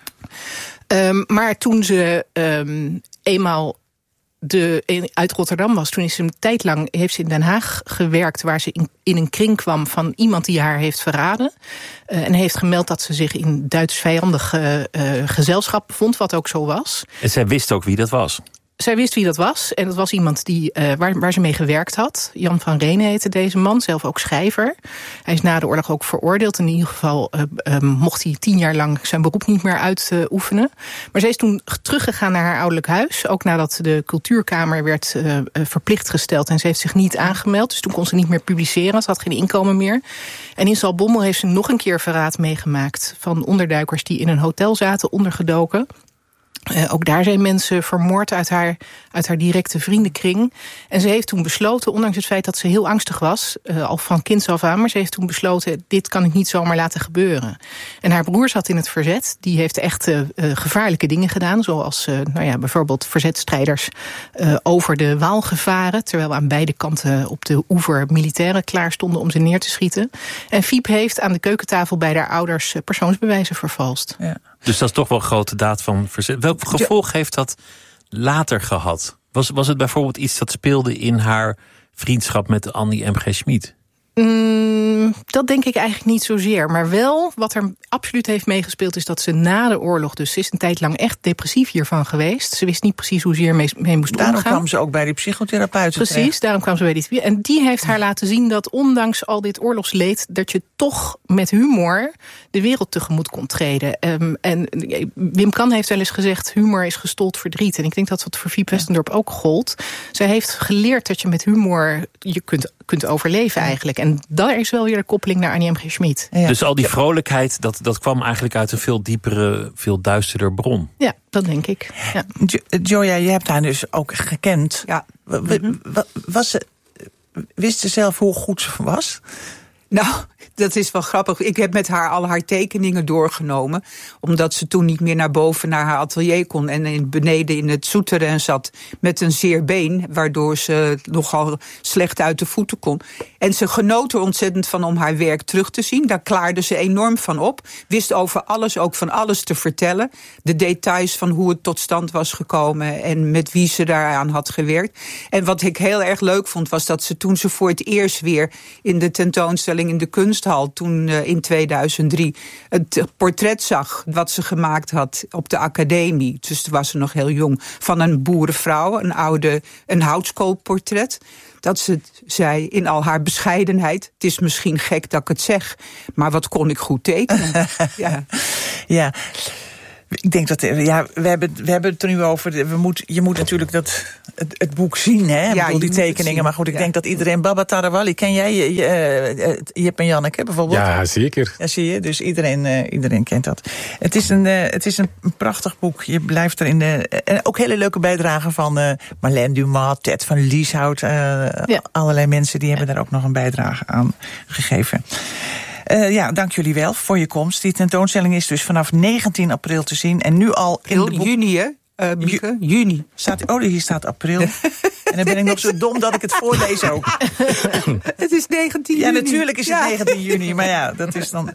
Maar toen ze eenmaal uit Rotterdam was, toen is ze een tijd lang heeft ze in Den Haag gewerkt, waar ze in een kring kwam van iemand die haar heeft verraden. En heeft gemeld dat ze zich in Duits vijandig gezelschap bevond, wat ook zo was. En zij wist ook wie dat was? Zij wist wie dat was. En dat was iemand waar ze mee gewerkt had. Jan van Renen heette deze man, zelf ook schrijver. Hij is na de oorlog ook veroordeeld. In ieder geval mocht hij 10 jaar lang zijn beroep niet meer uitoefenen. Maar zij is toen teruggegaan naar haar ouderlijk huis. Ook nadat de cultuurkamer werd verplicht gesteld. En ze heeft zich niet aangemeld. Dus toen kon ze niet meer publiceren. Ze had geen inkomen meer. En in Zaltbommel heeft ze nog een keer verraad meegemaakt van onderduikers die in een hotel zaten, ondergedoken. Ook daar zijn mensen vermoord uit haar directe vriendenkring. En ze heeft toen besloten, ondanks het feit dat ze heel angstig was, al van kinds af aan, maar ze heeft toen besloten, dit kan ik niet zomaar laten gebeuren. En haar broer zat in het verzet. Die heeft echt gevaarlijke dingen gedaan, zoals bijvoorbeeld verzetstrijders over de Waal gevaren, terwijl aan beide kanten op de oever militairen klaar stonden om ze neer te schieten. En Fiep heeft aan de keukentafel bij haar ouders persoonsbewijzen vervalst. Ja. Dus dat is toch wel een grote daad van verzet. Welk gevolg heeft dat later gehad? Was het bijvoorbeeld iets dat speelde in haar vriendschap met Annie M. G. Schmid? Dat denk ik eigenlijk niet zozeer. Maar wel, wat er absoluut heeft meegespeeld, is dat ze na de oorlog, dus ze is een tijd lang echt depressief hiervan geweest. Ze wist niet precies hoe ze hiermee moest omgaan. Daarom kwam ze ook bij die psychotherapeut. Precies, daarom kwam ze bij die. En die heeft haar laten zien dat ondanks al dit oorlogsleed, dat je toch met humor de wereld tegemoet kon treden. En Wim Kan heeft wel eens gezegd, humor is gestold verdriet. En ik denk dat dat voor Fiep Westendorp ook gold. Zij heeft geleerd dat je met humor je kunt overleven eigenlijk. En daar is wel weer de koppeling naar Annie M. G. Schmid. Ja. Dus al die vrolijkheid, dat kwam eigenlijk uit een veel diepere, veel duisterder bron. Ja, dat denk ik. Ja. Joya, je hebt haar dus ook gekend. Ja. Wist ze zelf hoe goed ze was? Nou, dat is wel grappig. Ik heb met haar al haar tekeningen doorgenomen, omdat ze toen niet meer naar boven naar haar atelier kon en beneden in het souterrain zat met een zeer been, waardoor ze nogal slecht uit de voeten kon. En ze genoot er ontzettend van om haar werk terug te zien. Daar klaarde ze enorm van op. Wist over alles, ook van alles te vertellen. De details van hoe het tot stand was gekomen en met wie ze daaraan had gewerkt. En wat ik heel erg leuk vond, was dat ze toen ze voor het eerst weer in de tentoonstelling in de Kunsthal, toen in 2003, het portret zag wat ze gemaakt had op de academie. Dus toen was ze nog heel jong, van een boerenvrouw, een houtskoolportret. Dat ze zei in al haar bescheidenheid, het is misschien gek dat ik het zeg, maar wat kon ik goed tekenen. Ja. Ik denk dat, we hebben het er nu over. Je moet natuurlijk het boek zien, hè? Ja, die tekeningen. Maar goed, ik denk dat iedereen. Baba Tarawali, ken jij Jip en Janneke bijvoorbeeld? Ja, zeker. Ja, zie je. Dus iedereen kent dat. Het is een prachtig boek. Je blijft er en ook hele leuke bijdragen van Marlène Dumas, Ted van Lieshout. Allerlei mensen die hebben daar ook nog een bijdrage aan gegeven. Dank jullie wel voor je komst. Die tentoonstelling is dus vanaf 19 april te zien. En nu al in de juni, hè? Mieke? Juni. Hier staat april. En dan ben ik nog zo dom dat ik het voorlees ook. Het is 19 juni. Ja, natuurlijk is het 19 juni. Maar ja, dat is dan...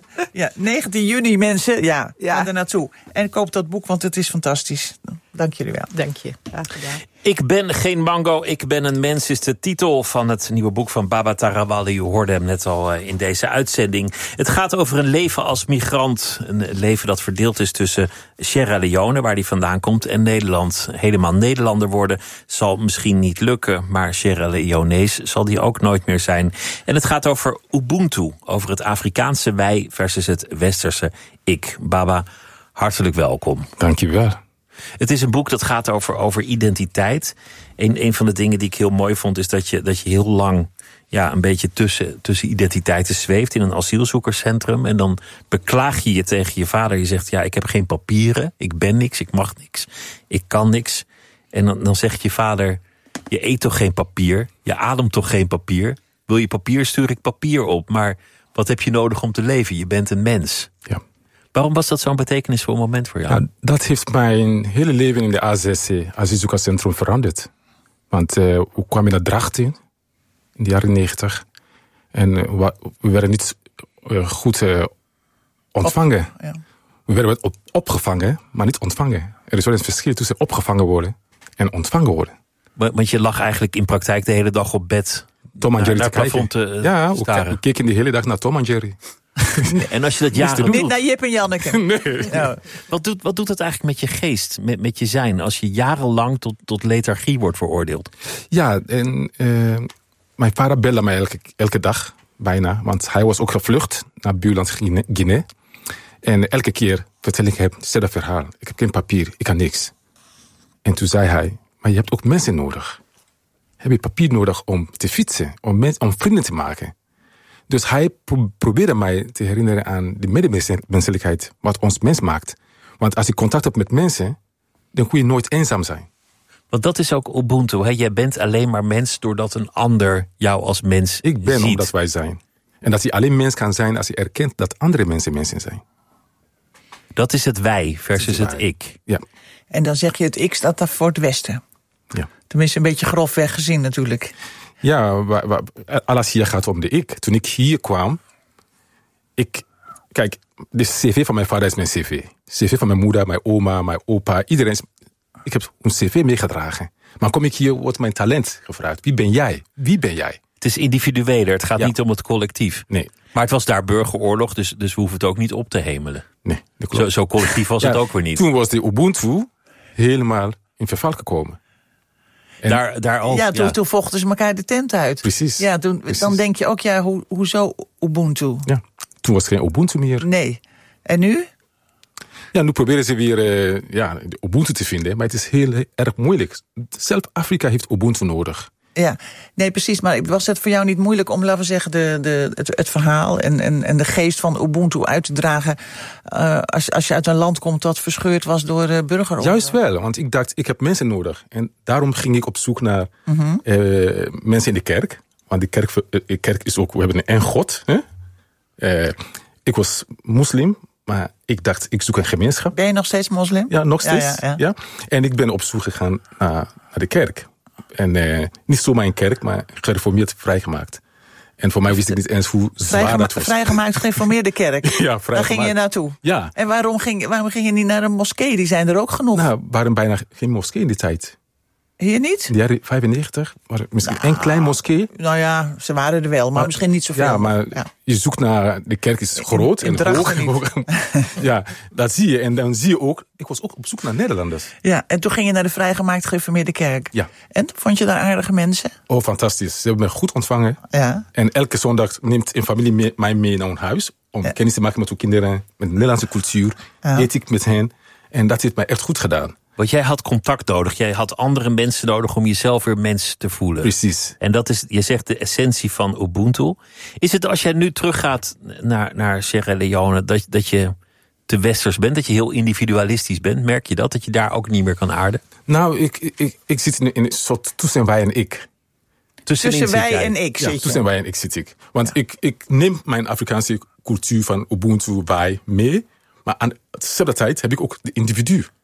19 juni, mensen. Ja, ga er naartoe. En koop dat boek, want het is fantastisch. Dank jullie wel. Dank je. Graag gedaan. Ik ben geen mango, ik ben een mens is de titel van het nieuwe boek van Baba Tarawali. U hoorde hem net al in deze uitzending. Het gaat over een leven als migrant. Een leven dat verdeeld is tussen Sierra Leone, waar hij vandaan komt, en Nederland. Helemaal Nederlander worden zal misschien niet lukken, maar Sierra Leonees zal die ook nooit meer zijn. En het gaat over Ubuntu, over het Afrikaanse wij versus het westerse ik. Baba, hartelijk welkom. Dank je wel. Het is een boek dat gaat over identiteit. Een van de dingen die ik heel mooi vond is dat je heel lang een beetje tussen identiteiten zweeft in een asielzoekerscentrum. En dan beklaag je je tegen je vader. Je zegt, ik heb geen papieren, ik ben niks, ik mag niks, ik kan niks. En dan zegt je vader, je eet toch geen papier, je ademt toch geen papier. Wil je papier, stuur ik papier op. Maar wat heb je nodig om te leven? Je bent een mens. Ja. Waarom was dat zo'n betekenisvol moment voor jou? Nou, dat heeft mijn hele leven in de AZC, asielzoekerscentrum, veranderd. Want we kwamen naar Drachten in de jaren 90. En we werden niet goed ontvangen. We werden opgevangen, maar niet ontvangen. Er is wel een verschil tussen opgevangen worden en ontvangen worden. Want je lag eigenlijk in praktijk de hele dag op bed Tom en Jerry naar te kijken. We keken de hele dag naar Tom en Jerry. En als je dat jaren doet... Niet naar Jip en Janneke. Nee. Ja. Wat doet het eigenlijk met je geest, met je zijn, als je jarenlang tot lethargie wordt veroordeeld? Ja, en mijn vader belde mij elke dag, bijna. Want hij was ook gevlucht naar buurland Guinea. En elke keer vertel ik hem hetzelfde verhaal. Ik heb geen papier, ik kan niks. En toen zei hij, maar je hebt ook mensen nodig. Heb je papier nodig om te fietsen, om vrienden te maken? Dus hij probeerde mij te herinneren aan de medemenselijkheid, wat ons mens maakt. Want als je contact hebt met mensen, dan kun je nooit eenzaam zijn. Want dat is ook Ubuntu, hè? Jij bent alleen maar mens doordat een ander jou als mens Ik ben ziet. omdat wij zijn. En dat je alleen mens kan zijn als je erkent dat andere mensen zijn. Dat is het wij versus het ik. Ja. En dan zeg je het ik staat daar voor het Westen. Ja. Tenminste een beetje grofweg gezien natuurlijk. Ja, alles hier gaat om de ik. Toen ik hier kwam... Kijk, de cv van mijn vader is mijn cv. Cv van mijn moeder, mijn oma, mijn opa. Iedereen ik heb een cv meegedragen. Maar kom ik hier, wordt mijn talent gevraagd. Wie ben jij? Wie ben jij? Het is individueler, het gaat niet om het collectief. Nee. Maar het was daar burgeroorlog, dus we hoeven het ook niet op te hemelen. Nee, dat klopt. Zo collectief was het ook weer niet. Toen was de Ubuntu helemaal in verval gekomen. En daar ook, toen vochten ze elkaar de tent uit. Precies. Ja, dan denk je ook, hoezo Ubuntu? Ja, toen was er geen Ubuntu meer. Nee. En nu? Ja, nu proberen ze weer de Ubuntu te vinden, maar het is heel erg moeilijk. Zelf Afrika heeft Ubuntu nodig. Ja, nee, precies. Maar was het voor jou niet moeilijk om, laten we zeggen, het verhaal en de geest van Ubuntu uit te dragen als je uit een land komt dat verscheurd was door burgeroorlog? Juist wel, want ik dacht, ik heb mensen nodig. En daarom ging ik op zoek naar mensen in de kerk. Want de kerk is ook, we hebben één God. Hè? Ik was moslim, maar ik dacht, ik zoek een gemeenschap. Ben je nog steeds moslim? Ja, nog steeds. Ja. En ik ben op zoek gegaan naar de kerk. En niet zomaar een kerk, maar gereformeerd vrijgemaakt. En voor mij wist ik niet eens hoe zwaar dat was. Vrijgemaakt gereformeerde kerk. Ja, daar ging je naartoe. Ja. En waarom ging je niet naar een moskee? Die zijn er ook genoeg. Nou, er waren bijna geen moskee in die tijd. Hier niet? In de jaren 95 was er misschien één klein moskee. Nou ja, ze waren er wel, maar misschien niet zoveel. Ja, maar je zoekt naar... De kerk is groot en hoog. Ja, dat zie je. En dan zie je ook... Ik was ook op zoek naar Nederlanders. Ja, en toen ging je naar de vrijgemaakt gereformeerde kerk. Ja. En vond je daar aardige mensen? Oh, fantastisch. Ze hebben me goed ontvangen. Ja. En elke zondag neemt een familie mij mee naar hun huis. Om kennis te maken met hun kinderen. Met de Nederlandse cultuur. Ja. Eet ik met hen. En dat heeft mij echt goed gedaan. Want jij had contact nodig. Jij had andere mensen nodig om jezelf weer mens te voelen. Precies. En dat is, je zegt, de essentie van Ubuntu. Is het als jij nu teruggaat naar Sierra Leone, dat je te westers bent, dat je heel individualistisch bent? Merk je dat je daar ook niet meer kan aarden? Nou, ik zit in een soort toestand bij en ik. Tussen wij en ik zit je. Tussen wij en ik zit ik. Want ik neem mijn Afrikaanse cultuur van Ubuntu bij mee. Maar aan dezelfde tijd heb ik ook de individu